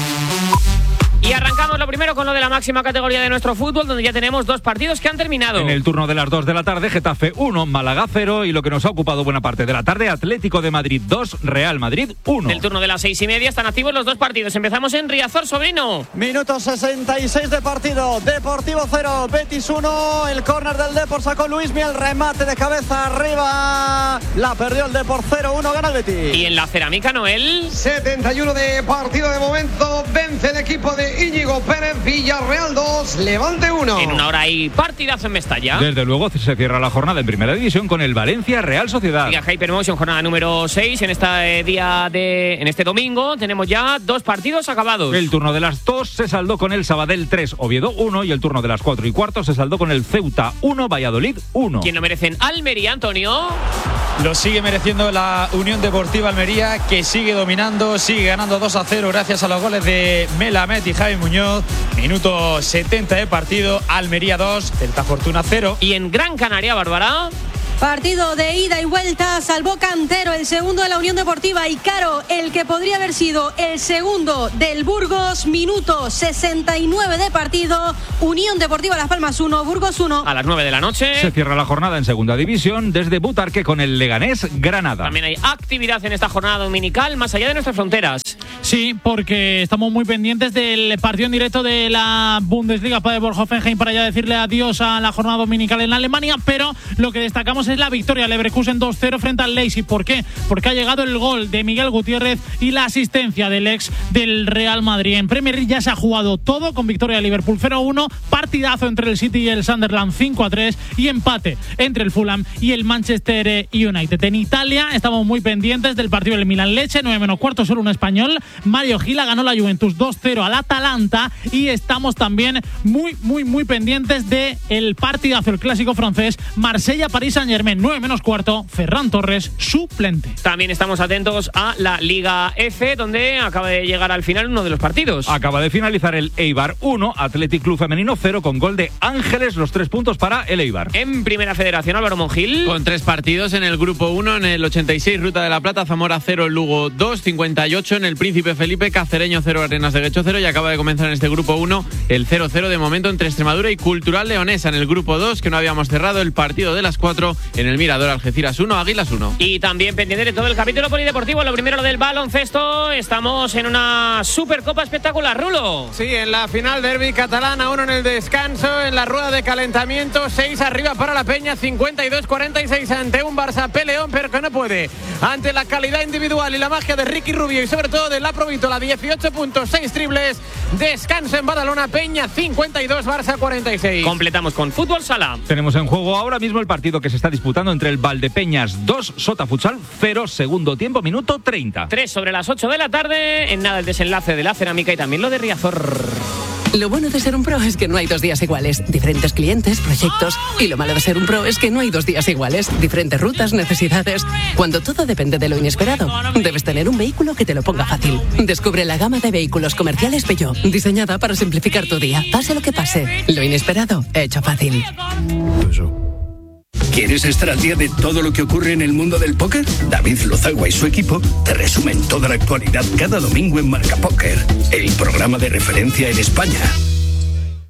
Y arrancamos lo primero con lo de la máxima categoría de nuestro fútbol, donde ya tenemos dos partidos que han terminado. En el turno de las dos de la tarde, Getafe uno, Málaga cero, y lo que nos ha ocupado buena parte de la tarde, Atlético de Madrid dos, Real Madrid uno. En el turno de las seis y media están activos los dos partidos. Empezamos en Riazor, Sobrino. Minuto sesenta y seis de partido. Deportivo cero, Betis uno. El córner del Depor sacó Luismi, el remate de cabeza arriba. La perdió el Depor cero uno, gana el Betis. Y en la cerámica, Noel. setenta y uno de partido de momento. Vence el equipo de Íñigo Pérez. Villarreal dos, Levante uno. En una hora hay partidazo en Mestalla. Desde luego se cierra la jornada en Primera División con el Valencia Real Sociedad. Liga Hypermotion, jornada número seis. En este día de en este domingo tenemos ya dos partidos acabados. El turno de las dos se saldó con el Sabadell tres, Oviedo uno, y el turno de las cuatro y cuarto se saldó con el Ceuta uno, Valladolid uno. ¿Quién lo merecen? Almería, Antonio. Lo sigue mereciendo la Unión Deportiva Almería, que sigue dominando, sigue ganando dos a cero gracias a los goles de Melamed y Javi Muñoz. Minuto setenta de partido, Almería dos, Celta Fortuna cero. Y en Gran Canaria, Bárbara. Partido de ida y vuelta, salvó Cantero, el segundo de la Unión Deportiva, y Caro, el que podría haber sido el segundo del Burgos. Minuto sesenta y nueve de partido, Unión Deportiva Las Palmas uno, Burgos uno. A las nueve de la noche. Se cierra la jornada en Segunda División desde Butarque con el Leganés Granada. También hay actividad en esta jornada dominical más allá de nuestras fronteras. Sí, porque estamos muy pendientes del partido en directo de la Bundesliga para Borja Hoffenheim, para ya decirle adiós a la jornada dominical en Alemania, pero lo que destacamos es la victoria Leverkusen dos cero frente al Leipzig. ¿Por qué? Porque ha llegado el gol de Miguel Gutiérrez y la asistencia del ex del Real Madrid. En Premier League ya se ha jugado todo, con victoria de Liverpool cero uno, partidazo entre el City y el Sunderland cinco a tres, y empate entre el Fulham y el Manchester United. En Italia estamos muy pendientes del partido del Milan Lecce, nueve menos cuarto, solo un español. Mario Gila ganó la Juventus dos cero al Atalanta, y estamos también muy, muy, muy pendientes del partidazo, el clásico francés, Marsella-París Saint-Germain, nueve menos cuarto, Ferran Torres, suplente. También estamos atentos a la Liga F, donde acaba de llegar al final uno de los partidos. Acaba de finalizar el Eibar uno, Athletic Club Femenino cero, con gol de Ángeles, los tres puntos para el Eibar. En Primera Federación, Álvaro Monjil. Con tres partidos en el grupo uno, en el ochenta y seis, Ruta de la Plata, Zamora cero, Lugo dos, cincuenta y ocho en el Príncipe Felipe, Cacereño cero, Arenas de Guecho cero, y acaba de comenzar en este grupo uno el cero cero de momento entre Extremadura y Cultural Leonesa. En el grupo dos, que no habíamos cerrado, el partido de las cuatro en el Mirador, Algeciras uno, Águilas uno. Y también pendiente de todo el capítulo polideportivo, lo primero lo del baloncesto. Estamos en una Supercopa espectacular, Rulo. Sí, en la final, derbi catalana, uno en el descanso, en la rueda de calentamiento, seis arriba para la Peña, cincuenta y dos cuarenta y seis ante un Barça peleón, pero que no puede. Ante la calidad individual y la magia de Ricky Rubio y sobre todo de la Provítola, dieciocho puntos, seis triples. Descanso en Badalona, Peña cincuenta y dos, Barça cuarenta y seis. Completamos con Fútbol Sala. Tenemos en juego ahora mismo el partido que se está disputando entre el Valdepeñas dos, Sota Futsal cero, segundo tiempo, minuto treinta. tres sobre las ocho de la tarde, en nada el desenlace de la cerámica y también lo de Riazor. Lo bueno de ser un pro es que no hay dos días iguales. Diferentes clientes, proyectos. Y lo malo de ser un pro es que no hay dos días iguales. Diferentes rutas, necesidades. Cuando todo depende de lo inesperado, debes tener un vehículo que te lo ponga fácil. Descubre la gama de vehículos comerciales Peugeot, diseñada para simplificar tu día. Pase lo que pase, lo inesperado, hecho fácil. ¿Quieres estar al día de todo lo que ocurre en el mundo del póker? David Lozagua y su equipo te resumen toda la actualidad cada domingo en Marca Póker, el programa de referencia en España.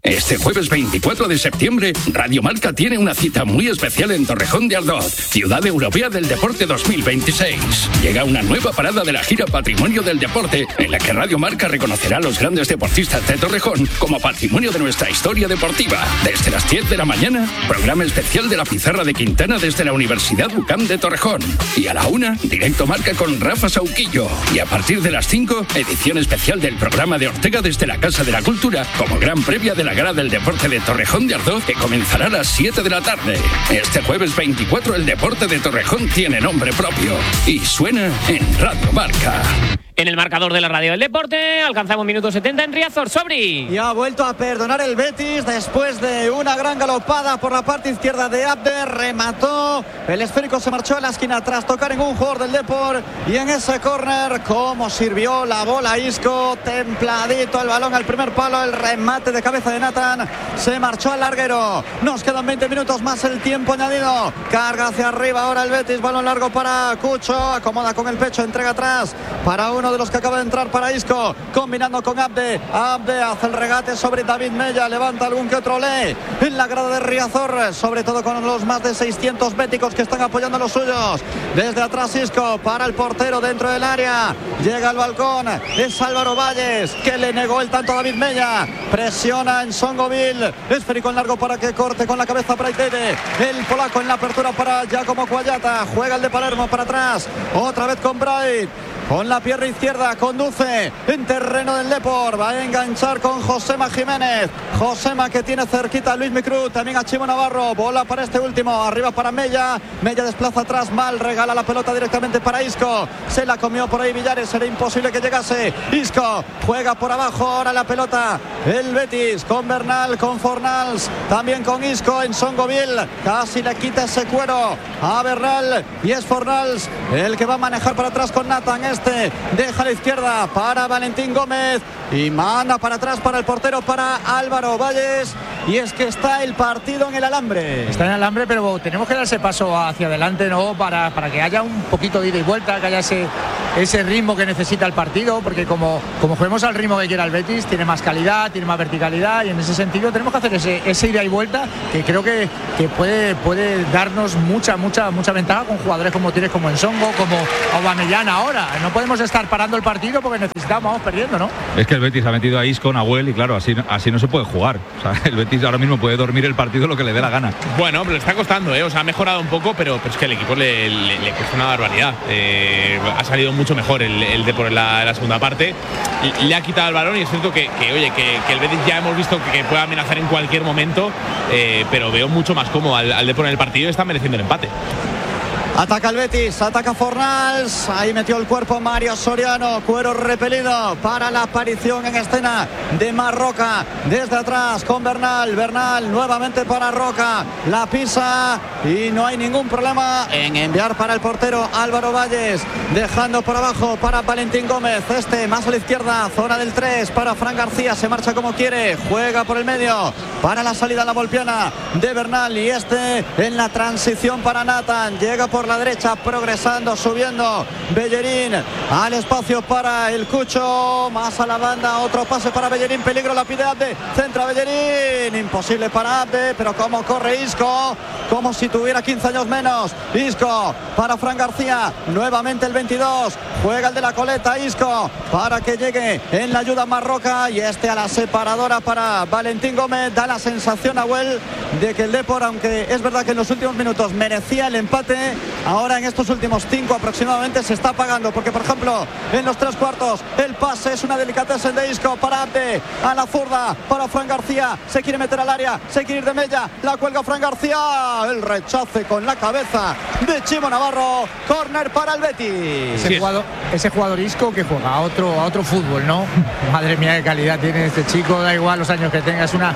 Este jueves veinticuatro de septiembre, Radio Marca tiene una cita muy especial en Torrejón de Ardoz, Ciudad Europea del Deporte dos mil veintiséis. Llega una nueva parada de la gira Patrimonio del Deporte, en la que Radio Marca reconocerá a los grandes deportistas de Torrejón como patrimonio de nuestra historia deportiva. Desde las diez de la mañana, programa especial de la Pizarra de Quintana desde la Universidad U C A M de Torrejón. Y a la una, directo Marca con Rafa Sauquillo. Y a partir de las cinco, edición especial del programa de Ortega desde la Casa de la Cultura, como gran previa de la Gala del Deporte de Torrejón de Ardoz, que comenzará a las siete de la tarde. Este jueves veinticuatro el deporte de Torrejón tiene nombre propio y suena en Radio Marca. En el marcador de la radio del deporte, alcanzamos minuto setenta en Riazor. Sobri. Y ha vuelto a perdonar el Betis después de una gran galopada por la parte izquierda de Abde. Remató. El esférico se marchó a la esquina tras tocar en un jugador del Depor. Y en ese córner, cómo sirvió la bola Isco. Templadito el balón al primer palo. El remate de cabeza de Nathan. Se marchó al larguero. Nos quedan veinte minutos más el tiempo añadido. Carga hacia arriba ahora el Betis. Balón largo para Cucho. Acomoda con el pecho. Entrega atrás para uno de los que acaba de entrar para Isco, combinando con Abde. Abde hace el regate sobre David Mella, levanta algún que otro le en la grada de Riazor, sobre todo con los más de seiscientos béticos que están apoyando a los suyos. Desde atrás Isco para el portero dentro del área, llega al balcón, es Álvaro Valles que le negó el tanto a David Mella, presiona en Songoville, esférico en largo para que corte con la cabeza Praitede, el polaco en la apertura para Giacomo Cuayata, juega el de Palermo para atrás, otra vez con Bright. Con la pierna izquierda conduce en terreno del Depor. Va a enganchar con Josema Jiménez. Josema que tiene cerquita a Luis Micruz. También a Chimo Navarro. Bola para este último. Arriba para Mella. Mella desplaza atrás mal. Regala la pelota directamente para Isco. Se la comió por ahí Villares. Era imposible que llegase. Isco juega por abajo. Ahora la pelota. El Betis con Bernal, con Fornals. También con Isco en Songoville. Casi le quita ese cuero a Bernal. Y es Fornals el que va a manejar para atrás con Nathan. Este deja a la izquierda para Valentín Gómez y manda para atrás para el portero, para Álvaro Valles. Y es que está el partido en el alambre. Está en el alambre, pero tenemos que dar ese paso hacia adelante, ¿no? Para, para que haya un poquito de ida y vuelta, que haya ese, ese ritmo que necesita el partido, porque como, como juguemos al ritmo que quiera el Betis, tiene más calidad, tiene más verticalidad, y en ese sentido tenemos que hacer ese, ese ida y vuelta que creo que, que puede, puede darnos mucha, mucha, mucha ventaja con jugadores como tienes, como Ensongo, como Aubameyang ahora. No podemos estar parando el partido porque necesitamos, vamos perdiendo, ¿no? Es que el Betis ha metido a Isco, Nahuel, y claro, así, así no se puede jugar. O sea, el Betis ahora mismo puede dormir el partido lo que le dé la gana. Bueno, pero le está costando, ¿eh? O sea, ha mejorado un poco, pero, pero es que el equipo le, le, le cuesta una barbaridad. Eh, ha salido mucho mejor el, el Depor en la, en la segunda parte. Le ha quitado el balón y es cierto que, que oye, que, que el Betis ya hemos visto que, que puede amenazar en cualquier momento, eh, pero veo mucho más cómodo al, al Depor en el partido y está mereciendo el empate. Ataca el Betis, ataca Fornals, ahí metió el cuerpo Mario Soriano, cuero repelido para la aparición en escena de Marroca, desde atrás con Bernal, Bernal nuevamente para Roca, la pisa y no hay ningún problema en enviar para el portero Álvaro Valles, dejando por abajo para Valentín Gómez, este más a la izquierda, zona del tres para Fran García, se marcha como quiere, juega por el medio, para la salida a la volpiana de Bernal y este en la transición para Nathan, llega por la derecha, progresando, subiendo Bellerín al espacio para el Cucho, más a la banda, otro pase para Bellerín, peligro, la pide Abde, centra Bellerín, imposible para Abde, pero como corre Isco, como si tuviera quince años menos, Isco para Fran García, nuevamente el veintidós, juega el de la coleta Isco, para que llegue en la ayuda Marroca y este a la separadora para Valentín Gómez, da la sensación a Huel de que el Depor, aunque es verdad que en los últimos minutos merecía el empate, ahora en estos últimos cinco aproximadamente se está pagando, porque por ejemplo en los tres cuartos el pase es una delicateza de Isco para Abde, a la zurda para Fran García, se quiere meter al área, se quiere ir de Mella, la cuelga Fran García, el rechace con la cabeza de Chimo Navarro, córner para el Betis. Ese jugador, ese jugador Isco que juega a otro, a otro fútbol, ¿no? Madre mía, qué calidad tiene este chico, da igual los años que tenga, es una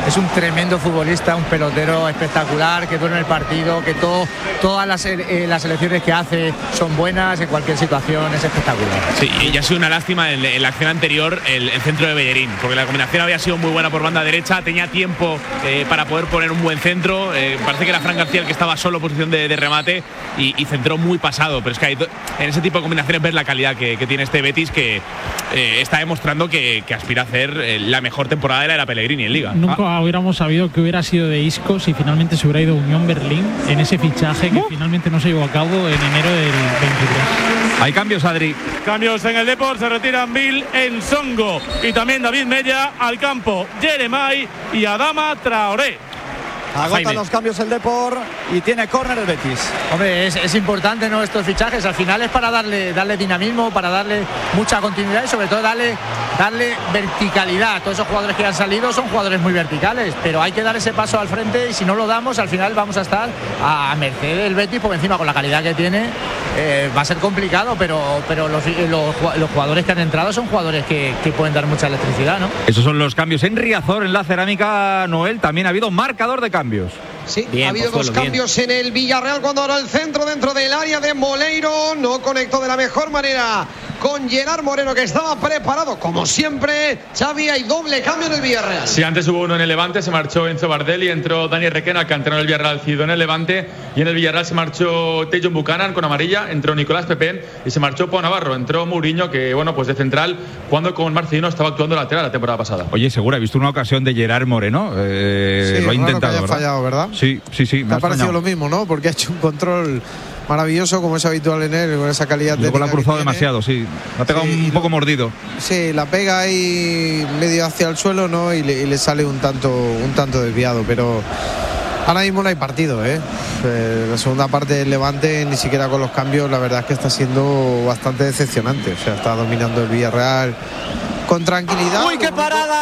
es un tremendo futbolista, un pelotero espectacular, que duerme el partido, que todo, todas las, eh, las elecciones que hace son buenas en cualquier situación, es espectacular. Sí, y ha sido una lástima en, en la acción anterior el, el centro de Bellerín, porque la combinación había sido muy buena por banda derecha, tenía tiempo eh, para poder poner un buen centro, eh, parece que era Fran García el que estaba solo en posición de, de remate y, y centró muy pasado, pero es que hay, en ese tipo de combinaciones ves la calidad que, que tiene este Betis, que eh, está demostrando que, que aspira a hacer eh, la mejor temporada de la era Pellegrini en Liga. Nunca ah. hubiéramos sabido que hubiera sido de Isco si finalmente se hubiera ido a Unión Berlín en ese fichaje que uh. finalmente no se llevó a cabo en enero del veintitrés. Hay cambios, Adri. Cambios en el Depor, se retiran Bill Ensongo y también David Mella al campo, Jeremai y Adama Traoré. Agota los cambios el Depor y tiene córner el Betis. Hombre, es, es importante, ¿no?, estos fichajes. Al final es para darle, darle dinamismo, para darle mucha continuidad y sobre todo darle, darle verticalidad. Todos esos jugadores que han salido son jugadores muy verticales, pero hay que dar ese paso al frente y si no lo damos, al final vamos a estar a merced del Betis, porque encima con la calidad que tiene eh, va a ser complicado, pero, pero los, los, los jugadores que han entrado son jugadores que, que pueden dar mucha electricidad, ¿no? Esos son los cambios en Riazor, en la Cerámica, Noel. También ha habido marcador de cambios. Sí, bien, ha habido dos cambios bien. En el Villarreal cuando ahora el centro dentro del área de Moleiro no conectó de la mejor manera con Gerard Moreno, que estaba preparado como siempre. Xavi, hay doble cambio en el Villarreal. Sí, antes hubo uno en el Levante, se marchó Enzo Bardelli, entró Dani Requena, canterano del Villarreal, Cido en el Levante, y en el Villarreal se marchó Tejon Buchanan con amarilla, entró Nicolás Pepén y se marchó Pau Navarro, entró Mourinho, que bueno, pues de central, cuando con Marcelino estaba actuando lateral la temporada pasada. Oye, seguro, he visto una ocasión de Gerard Moreno, eh, sí, lo ha intentado, que haya ¿verdad? fallado, ¿verdad? Sí, sí, sí. Me ha parecido lo mismo, ¿no? Porque ha hecho un control maravilloso, como es habitual en él, con esa calidad de. Luego la ha cruzado demasiado, sí. La ha pegado sí, un poco lo, mordido. Sí, la pega ahí medio hacia el suelo, ¿no? Y le, y le sale un tanto, un tanto desviado, pero ahora mismo no hay partido, ¿eh? eh la segunda parte del Levante, ni siquiera con los cambios, la verdad es que está siendo bastante decepcionante. O sea, está dominando el Villarreal con tranquilidad. ¡Uy, qué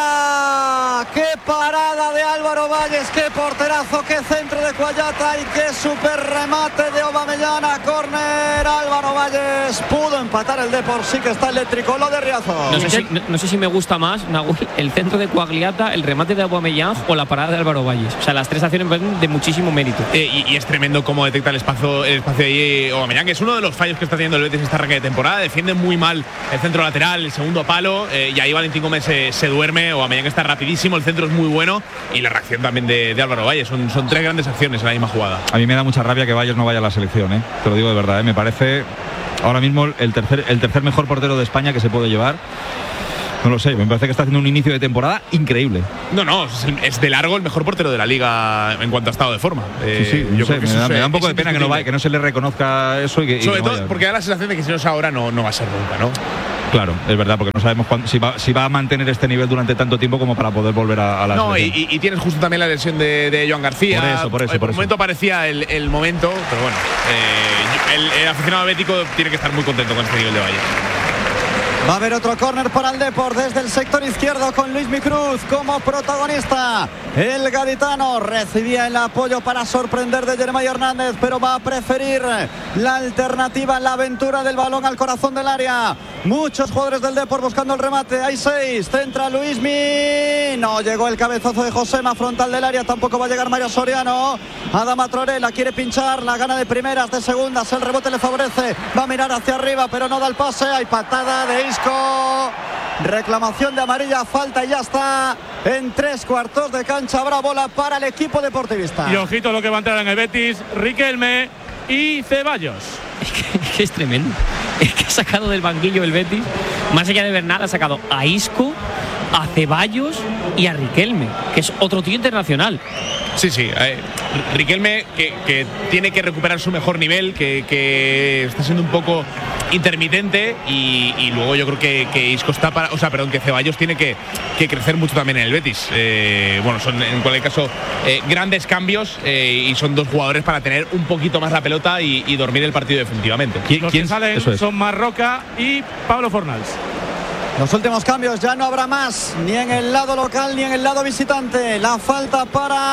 parada! ¡Qué parada de Álvaro Valles! ¡Qué porterazo! ¡Qué centro de Cuayata! ¡Y qué super remate de Aubameyang a córner! Álvaro Valles pudo empatar el Depor. Sí que está eléctrico lo de Riazor. No sé si, no, no sé si me gusta más, Nahuel, el centro de Cuagliata, el remate de Aubameyang o la parada de Álvaro Valles. O sea, las tres acciones de muchísimo mérito. Eh, y, y es tremendo cómo detecta el espacio, el espacio de Aubameyang, que es uno de los fallos que está teniendo el Betis esta arranque de temporada. Defiende muy mal el centro lateral, el segundo palo, eh, y ahí Valentín Gómez se, se duerme. Aubameyang está rapidísimo, el centro es muy bueno y la reacción también de, de Álvaro Valles. Son, son tres grandes acciones en la misma jugada. A mí me da mucha rabia que Valles no vaya a la selección, ¿eh? Te lo digo de verdad, ¿eh? Me parece ahora mismo el tercer, el tercer mejor portero de España que se puede llevar. No lo sé, me parece que está haciendo un inicio de temporada increíble. No, no, es, el, es de largo el mejor portero de la liga en cuanto a estado de forma. Eh, sí, sí, yo sé, creo que me, da, me da un poco de pena que no, vaya, que no se le reconozca eso y que, sobre y que todo no vaya. Porque da la sensación de que si no es ahora no, no va a ser nunca, ¿no? Claro, es verdad, porque no sabemos cuándo, si, va, si va a mantener este nivel durante tanto tiempo como para poder volver a, a la No, y, y tienes justo también la lesión de, de Joan García. Por eso, por eso. Por, por el eso. momento parecía el, el momento, pero bueno, eh, el, el aficionado bético tiene que estar muy contento con este nivel de Valle. Va a haber otro córner para el Depor desde el sector izquierdo con Luis Micruz como protagonista. El gaditano recibía el apoyo para sorprender de Jeremai Hernández, pero va a preferir la alternativa, la aventura del balón al corazón del área. Muchos jugadores del Depor buscando el remate. Hay seis. Centra Luismi. No llegó el cabezazo de Josema frontal del área. Tampoco va a llegar Mario Soriano. Adama Traoré la quiere pinchar. La gana de primeras, de segundas. El rebote le favorece. Va a mirar hacia arriba, pero no da el pase. Hay patada de Isco. Reclamación de amarilla. Falta y ya está en tres cuartos de cancha. Habrá bola para el equipo deportivista. Y ojito lo que va a entrar en el Betis. Riquelme y Ceballos. Es que, es que es tremendo. Es que ha sacado del banquillo el Betis, más allá de Bernal, ha sacado a Isco, a Ceballos y a Riquelme, que es otro tío internacional. Sí, sí. Eh, Riquelme que, que tiene que recuperar su mejor nivel, que, que está siendo un poco intermitente y, y luego yo creo que, que Isco está para, o sea, perdón, que Ceballos tiene que, que crecer mucho también en el Betis. Eh, bueno, son en cualquier caso eh, grandes cambios eh, y son dos jugadores para tener un poquito más la pelota y, y dormir el partido definitivamente. ¿Quién, Los que salen es. son Marroca y Pablo Fornals. Los últimos cambios, ya no habrá más, ni en el lado local ni en el lado visitante. La falta para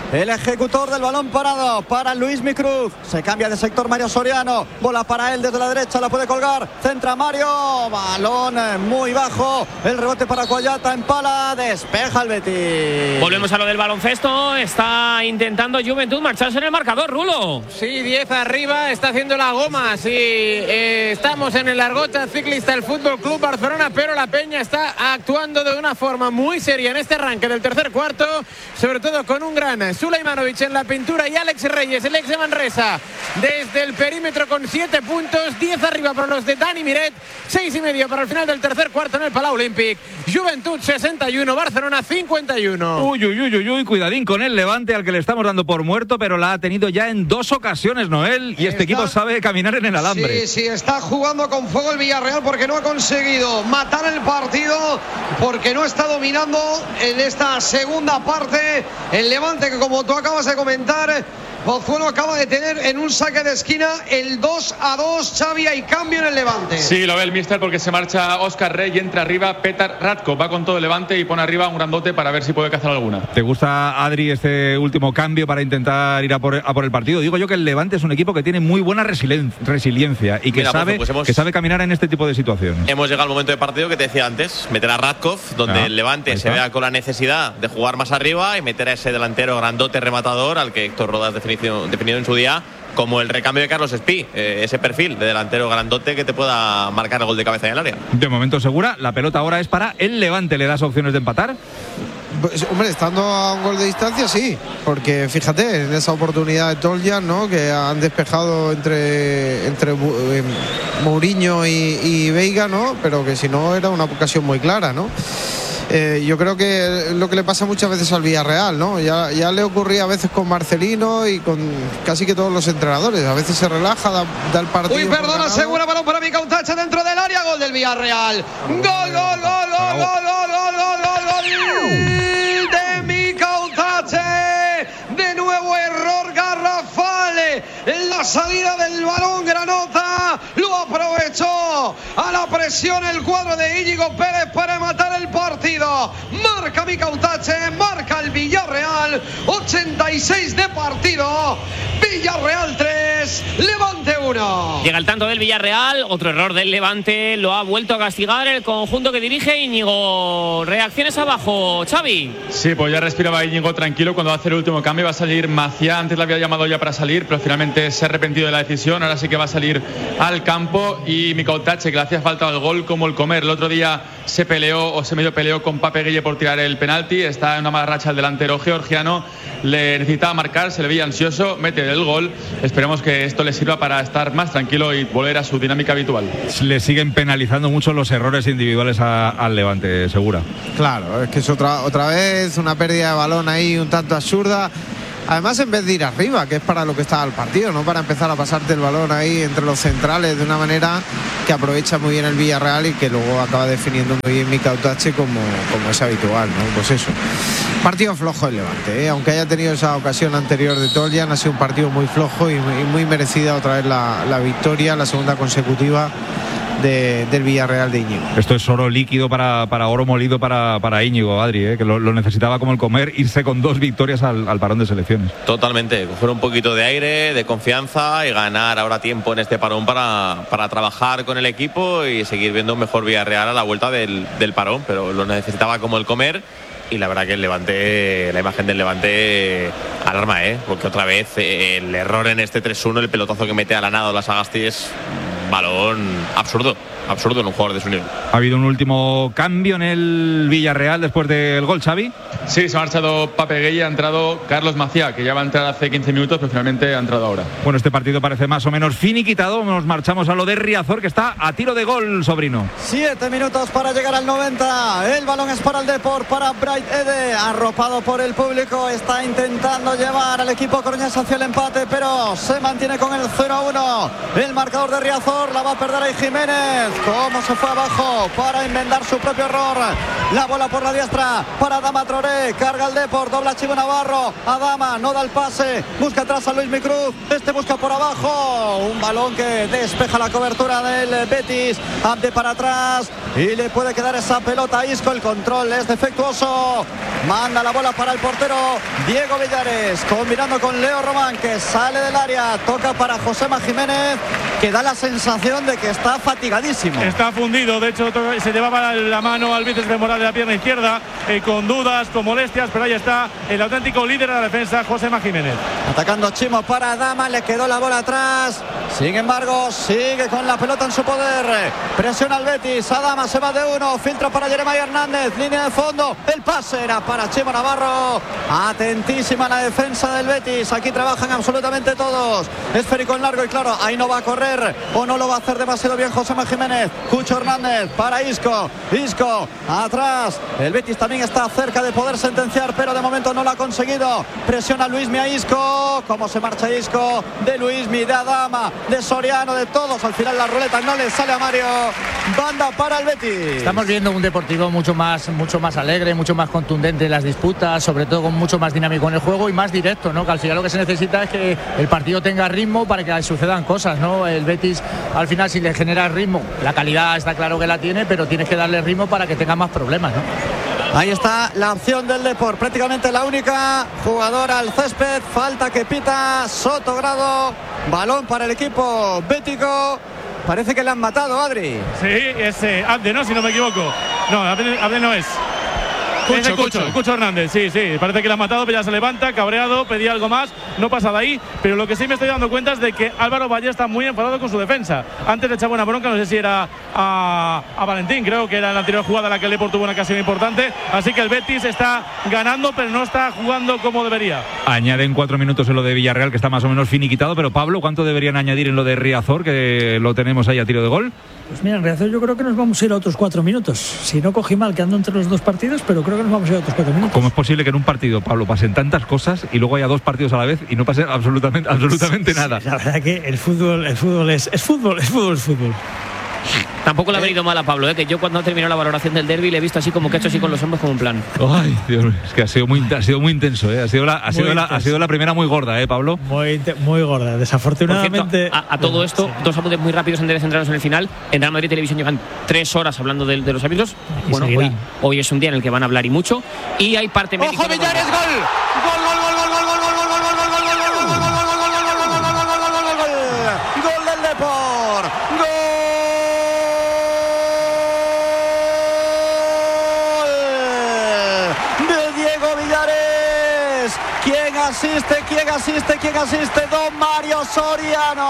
el ejecutor del balón parado para Luis Micruz. Se cambia de sector Mario Soriano. Bola para él desde la derecha, la puede colgar. Centra Mario, balón muy bajo. El rebote para Coyata, empala, despeja el Betis. Volvemos a lo del baloncesto. Está intentando Juventud marcharse en el marcador, Rulo. Sí, diez arriba, está haciendo la goma. Sí, eh, estamos en el Argocha Ciclista del Fútbol Club Barcelona, pero la Peña está actuando de una forma muy seria en este arranque del tercer cuarto, sobre todo con un gran Sulejmanovic en la pintura y Alex Reyes, el ex de Manresa, desde el perímetro con siete puntos, diez arriba para los de Dani Miret, seis y medio para el final del tercer cuarto en el Palau Olímpic. Juventud sesenta y uno, Barcelona cincuenta y uno. Uy, uy, uy, uy, uy, cuidadín con el Levante, al que le estamos dando por muerto, pero la ha tenido ya en dos ocasiones, Noel, y este está, equipo sabe caminar en el alambre. Sí, sí, está jugando con fuego el Villarreal porque no ha conseguido matar el partido, porque no está dominando en esta segunda parte el Levante, que como tú acabas de comentar, Pozuelo acaba de tener en un saque de esquina el dos a dos. Xavi, hay cambio en el Levante. Sí, lo ve el míster porque se marcha Óscar Rey y entra arriba Petar Ratko. Va con todo el Levante y pone arriba un grandote para ver si puede cazar alguna. ¿Te gusta, Adri, este último cambio para intentar ir a por, a por el partido? Digo yo que el Levante es un equipo que tiene muy buena resilien- resiliencia y que, Mira, sabe, pues hemos, que sabe caminar en este tipo de situaciones. Hemos llegado al momento de partido que te decía antes, meter a Radkov, donde ah, el Levante se vea con la necesidad de jugar más arriba y meter a ese delantero grandote rematador al que Héctor Rodas definió, definió en su día como el recambio de Carlos Espí, eh, ese perfil de delantero grandote que te pueda marcar el gol de cabeza en el área. De momento segura, la pelota ahora es para el Levante. ¿Le das opciones de empatar? Pues, hombre, estando a un gol de distancia, sí, porque fíjate, en esa oportunidad de Toljan, ¿no?, que han despejado entre, entre eh, Mourinho y, y Veiga, ¿no?, pero que si no era una ocasión muy clara, ¿no? Eh, yo creo que lo que le pasa muchas veces al Villarreal, ¿no? Ya, ya le ocurría a veces con Marcelino y con casi que todos los entrenadores. A veces se relaja, da, da el partido. Uy, perdona, segura balón para Micautache dentro del área, gol del Villarreal. Gol, gol, gol, gol, gol, gol, gol, gol, gol, gol de Micautache. De nuevo error garrafal en la salida del balón. Granota lo aprovechó a la presión el cuadro de Íñigo Pérez para matar el partido. Marca Micautache, marca el Villarreal. ochenta y seis de partido. Villarreal tres, Levante uno. Llega el tanto del Villarreal, otro error del Levante, lo ha vuelto a castigar el conjunto que dirige Íñigo. Reacciones abajo, Xavi. Sí, pues ya respiraba Íñigo tranquilo cuando va a hacer el último cambio. Va a salir Maciá, antes le había llamado ya para salir, pero finalmente se ha arrepentido de la decisión. Ahora sí que va a salir al campo. Y Micautache, que le hacía falta el gol como el comer. El otro día se peleó o se medio peleó con Pape Gueye por tirar el penalti. Está en una mala racha el delantero georgiano. Le necesitaba marcar, se le veía ansioso, mete el gol. Esperemos que esto le sirva para estar más tranquilo y volver a su dinámica habitual. Le siguen penalizando mucho los errores individuales a, al Levante, segura. Claro, es que es otra, otra vez una pérdida de balón ahí un tanto absurda. Además, en vez de ir arriba, que es para lo que estaba el partido, no para empezar a pasarte el balón ahí entre los centrales de una manera que aprovecha muy bien el Villarreal y que luego acaba definiendo muy bien Micautache como, como es habitual, ¿no? Pues eso. Partido flojo el Levante, ¿eh? Aunque haya tenido esa ocasión anterior de Toljan, ha sido un partido muy flojo y, y muy merecida otra vez la, la victoria, la segunda consecutiva De, del Villarreal de Íñigo. Esto es oro líquido para, para oro molido para, para Íñigo, Adri, ¿eh? Que lo, lo necesitaba como el comer, irse con dos victorias al, al parón de selecciones. Totalmente, coger un poquito de aire, de confianza y ganar ahora tiempo en este parón para, para trabajar con el equipo y seguir viendo un mejor Villarreal a la vuelta del, del parón, pero lo necesitaba como el comer. Y la verdad que el Levante, la imagen del Levante alarma, ¿eh? Porque otra vez eh, el error en este tres uno, el pelotazo que mete a la nada la Sagasti es balón absurdo, absurdo en un jugador de su nivel. ¿Ha habido un último cambio en el Villarreal después del gol, Xavi? Sí, se ha marchado Pape Gueye, ha entrado Carlos Maciá, que ya va a entrar hace quince minutos, pero finalmente ha entrado ahora. Bueno, este partido parece más o menos finiquitado. Nos marchamos a lo de Riazor, que está a tiro de gol, sobrino. Siete minutos para llegar al noventa. El balón es para el Depor, para Bright Ede, arropado por el público. Está intentando llevar al equipo coruñés hacia el empate, pero se mantiene con el cero a uno. El marcador de Riazor la va a perder ahí Jiménez. Cómo se fue abajo para enmendar su propio error. La bola por la diestra para Adama Traoré. Carga el Depor, dobla Chivo Navarro. Adama no da el pase, busca atrás a Luis Micruz. Este busca por abajo. Un balón que despeja la cobertura del Betis. Abde para atrás y le puede quedar esa pelota a Isco. El control es defectuoso. Manda la bola para el portero Diego Villares, combinando con Leo Román, que sale del área. Toca para Josema Jiménez, que da la sensación de que está fatigadísimo. Está fundido, de hecho se llevaba la mano al bíceps femoral de la pierna izquierda, eh, con dudas, con molestias, pero ahí está el auténtico líder de la defensa, Josema Jiménez. Atacando Chimo para Adama, le quedó la bola atrás. Sin embargo, sigue con la pelota en su poder. Presiona al Betis, Adama se va de uno, filtra para Jeremai Hernández, línea de fondo, el pase era para Chimo Navarro. Atentísima la defensa del Betis, aquí trabajan absolutamente todos. Esférico en largo y claro, ahí no va a correr o no lo va a hacer demasiado bien Josema Jiménez. Cucho Hernández para Isco, Isco atrás. El Betis también está cerca de poder sentenciar, pero de momento no lo ha conseguido. Presiona Luismi a Isco, cómo se marcha Isco, de Luismi, de Adama, de Soriano, de todos. Al final la ruleta no le sale a Mario. Banda para el Betis. Estamos viendo un Deportivo mucho más, mucho más alegre, mucho más contundente en las disputas, sobre todo con mucho más dinámico en el juego y más directo, ¿no? Que al final lo que se necesita es que el partido tenga ritmo para que sucedan cosas, ¿no? El Betis al final, si le genera ritmo, la calidad está claro que la tiene, pero tienes que darle ritmo para que tenga más problemas, ¿no? Ahí está la opción del Depor, prácticamente la única jugadora al césped. Falta que pita Sotogrado. Balón para el equipo bético. Parece que le han matado, Adri. Sí, es eh, Abde, ¿no? Si no me equivoco. No, Abde, Abde no es. Cucho, es el Cucho, Cucho. Cucho Hernández, sí, sí. Parece que le ha matado, pero ya se levanta, cabreado, pedía algo más, no pasa de ahí. Pero lo que sí me estoy dando cuenta es de que Álvaro Valle está muy enfadado con su defensa. Antes le echaba una bronca, no sé si era a, a Valentín, creo que era en la anterior jugada la que el Depor tuvo una ocasión importante. Así que el Betis está ganando, pero no está jugando como debería. Añaden cuatro minutos en lo de Villarreal, que está más o menos finiquitado. Pero Pablo, ¿cuánto deberían añadir en lo de Riazor, que lo tenemos ahí a tiro de gol? Pues mira, en Riazor yo creo que nos vamos a ir a otros cuatro minutos. Si no cogí mal, que ando entre los dos partidos, pero creo que nos vamos a ir a otros cuatro minutos. ¿Cómo es posible que en un partido, Pablo, pasen tantas cosas y luego haya dos partidos a la vez y no pase absolutamente, absolutamente sí, nada? Sí, la verdad que el fútbol, el fútbol es, es fútbol, es fútbol, es fútbol. Tampoco le ha venido mal a Pablo, ¿eh? Que yo cuando ha terminado la valoración del derbi le he visto así como que ha hecho así con los hombros como un plan. Ay, Dios mío, es que ha sido muy, ha sido muy intenso, ¿eh? Ha sido la, ha sido la, ha sido la primera muy gorda, ¿eh, Pablo? Muy, muy gorda, desafortunadamente. Cierto, a, a todo esto, sí. Dos apuntes muy rápidos antes de centrarnos en el final. En Real Madrid Televisión llevan tres horas hablando de, de los árbitros. Bueno, hoy, hoy es un día en el que van a hablar y mucho. Y hay parte médica. ¡Ojo, Villares, gol! ¡Gol, gol, gol, gol, gol, gol, gol, gol, gol, gol, gol, gol, gol, gol del Depor! ¡Gol! ¿Quién asiste? ¿Quién asiste? ¿Quién asiste? Don Mario Soriano.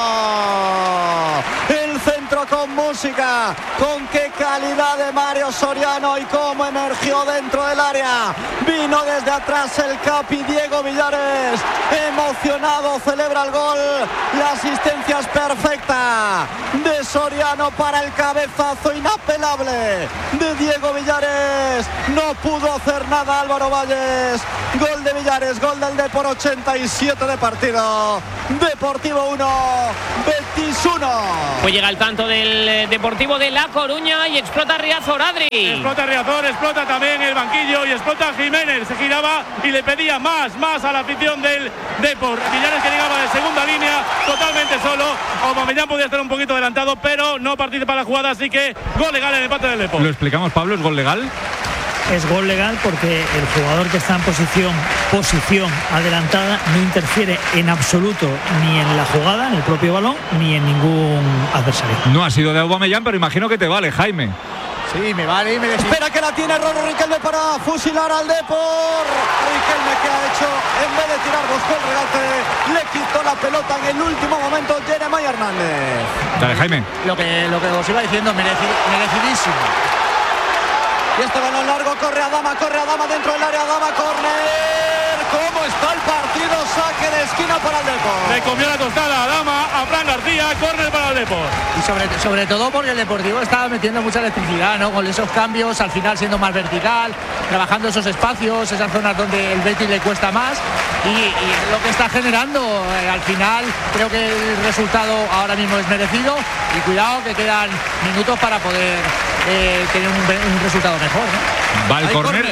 El centro con música. Con qué calidad de Mario Soriano y cómo emergió dentro del área. Vino desde atrás el capi Diego Villares. Emocionado, celebra el gol. La asistencia es perfecta de Soriano para el cabezazo inapelable de Diego Villares. No pudo hacer nada Álvaro Valles. Gol de Villares, gol del Depor, ochenta y siete de partido. Deportivo uno, Betis uno. Pues llega el tanto del Deportivo de La Coruña y explota Riazor, Adri. Explota Riazor, explota también el banquillo y explota Jiménez. Se giraba y le pedía más, más a la afición del Depor. Villares, que llegaba de segunda línea, totalmente solo. Aubameyang podía estar un poquito adelantado, pero no participa en la jugada, así que gol legal en el empate del Depor. ¿Lo explicamos, Pablo? ¿Es gol legal? Es gol legal porque el jugador que está en posición posición adelantada no interfiere en absoluto ni en la jugada, en el propio balón, ni en ningún adversario. No ha sido de Aubameyang, pero imagino que te vale, Jaime. Sí, me vale y me decís. Espera que la tiene Roro Riquelme para fusilar al Depor. Riquelme, que ha hecho, en vez de tirar, buscó el regate, le quitó la pelota en el último momento Jeremai Hernández. Dale, Jaime. Lo que, lo que os iba diciendo, mereci- merecidísimo. Y este balón largo, corre Adama, corre Adama dentro del área, Adama, córner. ¿Cómo está el partido? Saque de esquina para el Depor. Le comió la tostada a Adama, a Fran García, córner para el Depor. Y sobre, sobre todo porque el Deportivo estaba metiendo mucha electricidad, ¿no? Con esos cambios, al final siendo más vertical, trabajando esos espacios, esas zonas donde el Betis le cuesta más. Y, y lo que está generando, eh, al final, creo que el resultado ahora mismo es merecido. Y cuidado que quedan minutos para poder eh, tener un, un resultado mejor, ¿no? Va el córner.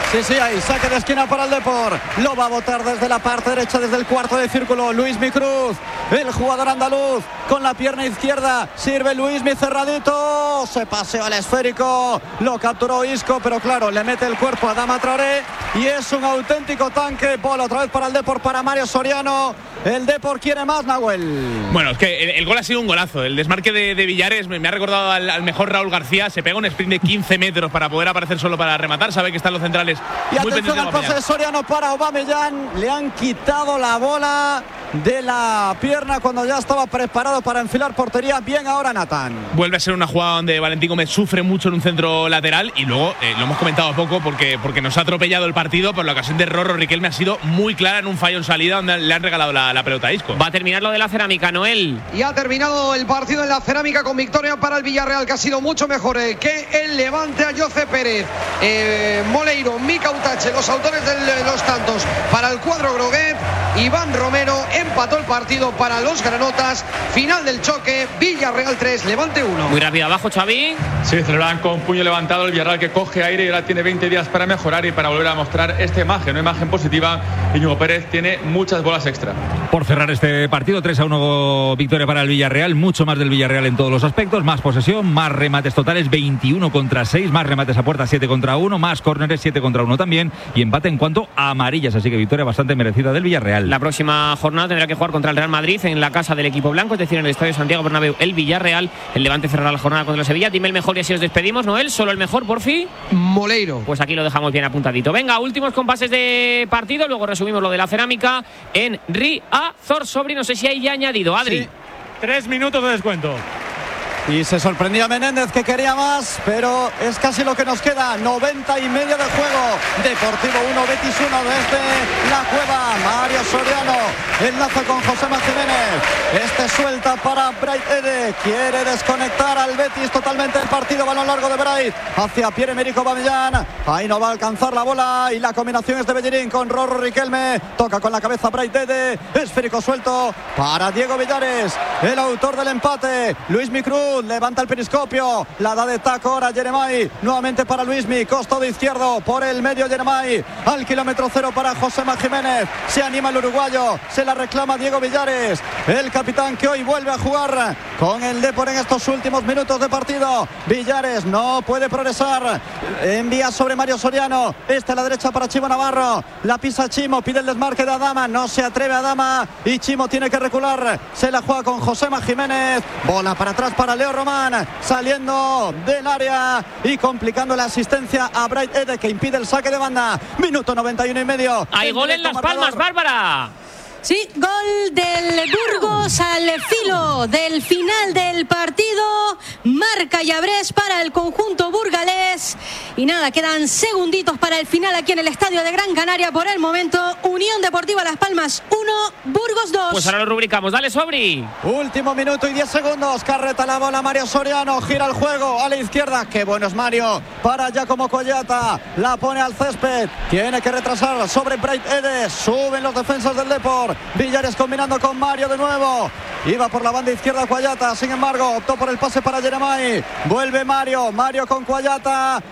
Sí, sí, ahí, saque de esquina para el Depor. Lo va a botar desde la parte derecha, desde el cuarto de círculo. Luismi Cruz, el jugador andaluz, con la pierna izquierda. Sirve Luismi cerradito. Se paseó al esférico. Lo capturó Isco, pero claro, le mete el cuerpo a Adama Traoré. Y es un auténtico tanque. Bola otra vez para el Depor, para Mario Soriano. El Depor quiere más, Nahuel. Bueno, es que el, el gol ha sido un golazo. El desmarque de, de Villares me, me ha recordado al, al mejor Raúl García. Se pega un sprint de quince metros para poder aparecer solo para rematar. Sabe que están los centrales y muy atención al pase de Soriano para Aubameyang. Le han quitado la bola de la pierna cuando ya estaba preparado para enfilar portería. Bien ahora Nathan. Vuelve a ser una jugada donde Valentín Gómez sufre mucho en un centro lateral y luego eh, lo hemos comentado poco porque, porque nos ha atropellado el partido, por la ocasión de Rorro Riquelme ha sido muy clara en un fallo en salida donde le han regalado la, la pelota a Isco. Va a terminar lo de la cerámica, Noel. Y ha terminado el partido en la cerámica con victoria para el Villarreal, que ha sido mucho mejor eh, que el Levante. A José Pérez, eh, Moleiro, Mika Utache, los autores de los tantos para el cuadro Groguet. Iván Romero empató el partido para los granotas. Final del choque, Villarreal tres, Levante uno. Muy rápido abajo, Xavi. Sí, celebran con puño levantado el Villarreal, que coge aire y ahora tiene veinte días para mejorar y para volver a mostrar esta imagen, una imagen positiva. Íñigo Pérez tiene muchas bolas extra. Por cerrar este partido, tres a uno victoria para el Villarreal, mucho más del Villarreal en todos los aspectos, más posesión, más remates totales, veintiuno contra seis, más remates a puerta, siete contra uno, más córneres, siete contra uno también, y empate en cuanto a amarillas, así que victoria bastante merecida del Villarreal. La próxima jornada tendrá que jugar contra el Real Madrid en la casa del equipo blanco, es decir, en el Estadio Santiago Bernabéu, el Villarreal. El Levante cerrará la jornada contra el Sevilla. Dime el mejor y así os despedimos, Noel. Solo el mejor, por fin. Moleiro. Pues aquí lo dejamos bien apuntadito. Venga, últimos compases de partido, luego resumimos lo de la cerámica en Riazor. Sobri, no sé si hay ya añadido, Adri. Sí. Tres minutos de descuento. Y se sorprendía Menéndez, que quería más, pero es casi lo que nos queda. noventa y medio de juego. Deportivo uno, Betis uno desde la cueva. Mario Soriano enlaza con Josema Jiménez. Este suelta para Bright Ede. Quiere desconectar al Betis totalmente el partido. Balón largo de Bright hacia Pierre-Emerick Aubameyang. Ahí no va a alcanzar la bola y la combinación es de Bellerín con Rorro Riquelme. Toca con la cabeza Bright Ede. Esférico suelto para Diego Villares, el autor del empate. Luismi Cruz levanta el periscopio, la da de taco ahora Jeremai, nuevamente para Luismi, costado izquierdo por el medio Jeremai, al kilómetro cero para Josema Jiménez, se anima el uruguayo, se la reclama Diego Villares, el capitán que hoy vuelve a jugar con el Depor en estos últimos minutos de partido. Villares no puede progresar, envía sobre Mario Soriano, este a la derecha para Chimo Navarro, la pisa Chimo, pide el desmarque de Adama, no se atreve Adama y Chimo tiene que recular, se la juega con Josema Jiménez, bola para atrás para Leo Román, saliendo del área y complicando la asistencia a Bright Ede, que impide el saque de banda. Minuto noventa y uno y medio. Hay gol en Las Palmas, Bárbara. Sí, gol del Burgos al filo del final del partido. Marca Llabrés para el conjunto burgalés. Y nada, quedan segunditos para el final aquí en el estadio de Gran Canaria. Por el momento, Unión Deportiva Las Palmas uno, Burgos dos. Pues ahora lo rubricamos. Dale, Sobri. Último minuto y diez segundos. Carreta la bola Mario Soriano. Gira el juego a la izquierda. Qué bueno es Mario. Para Giacomo Collata. La pone al césped. Tiene que retrasar sobre Bright Ede. Suben los defensas del Depor. Villares combinando con Mario de nuevo. Iba por la banda izquierda Cuayata, sin embargo optó por el pase para Jeremai. Vuelve Mario, Mario con Cuayata.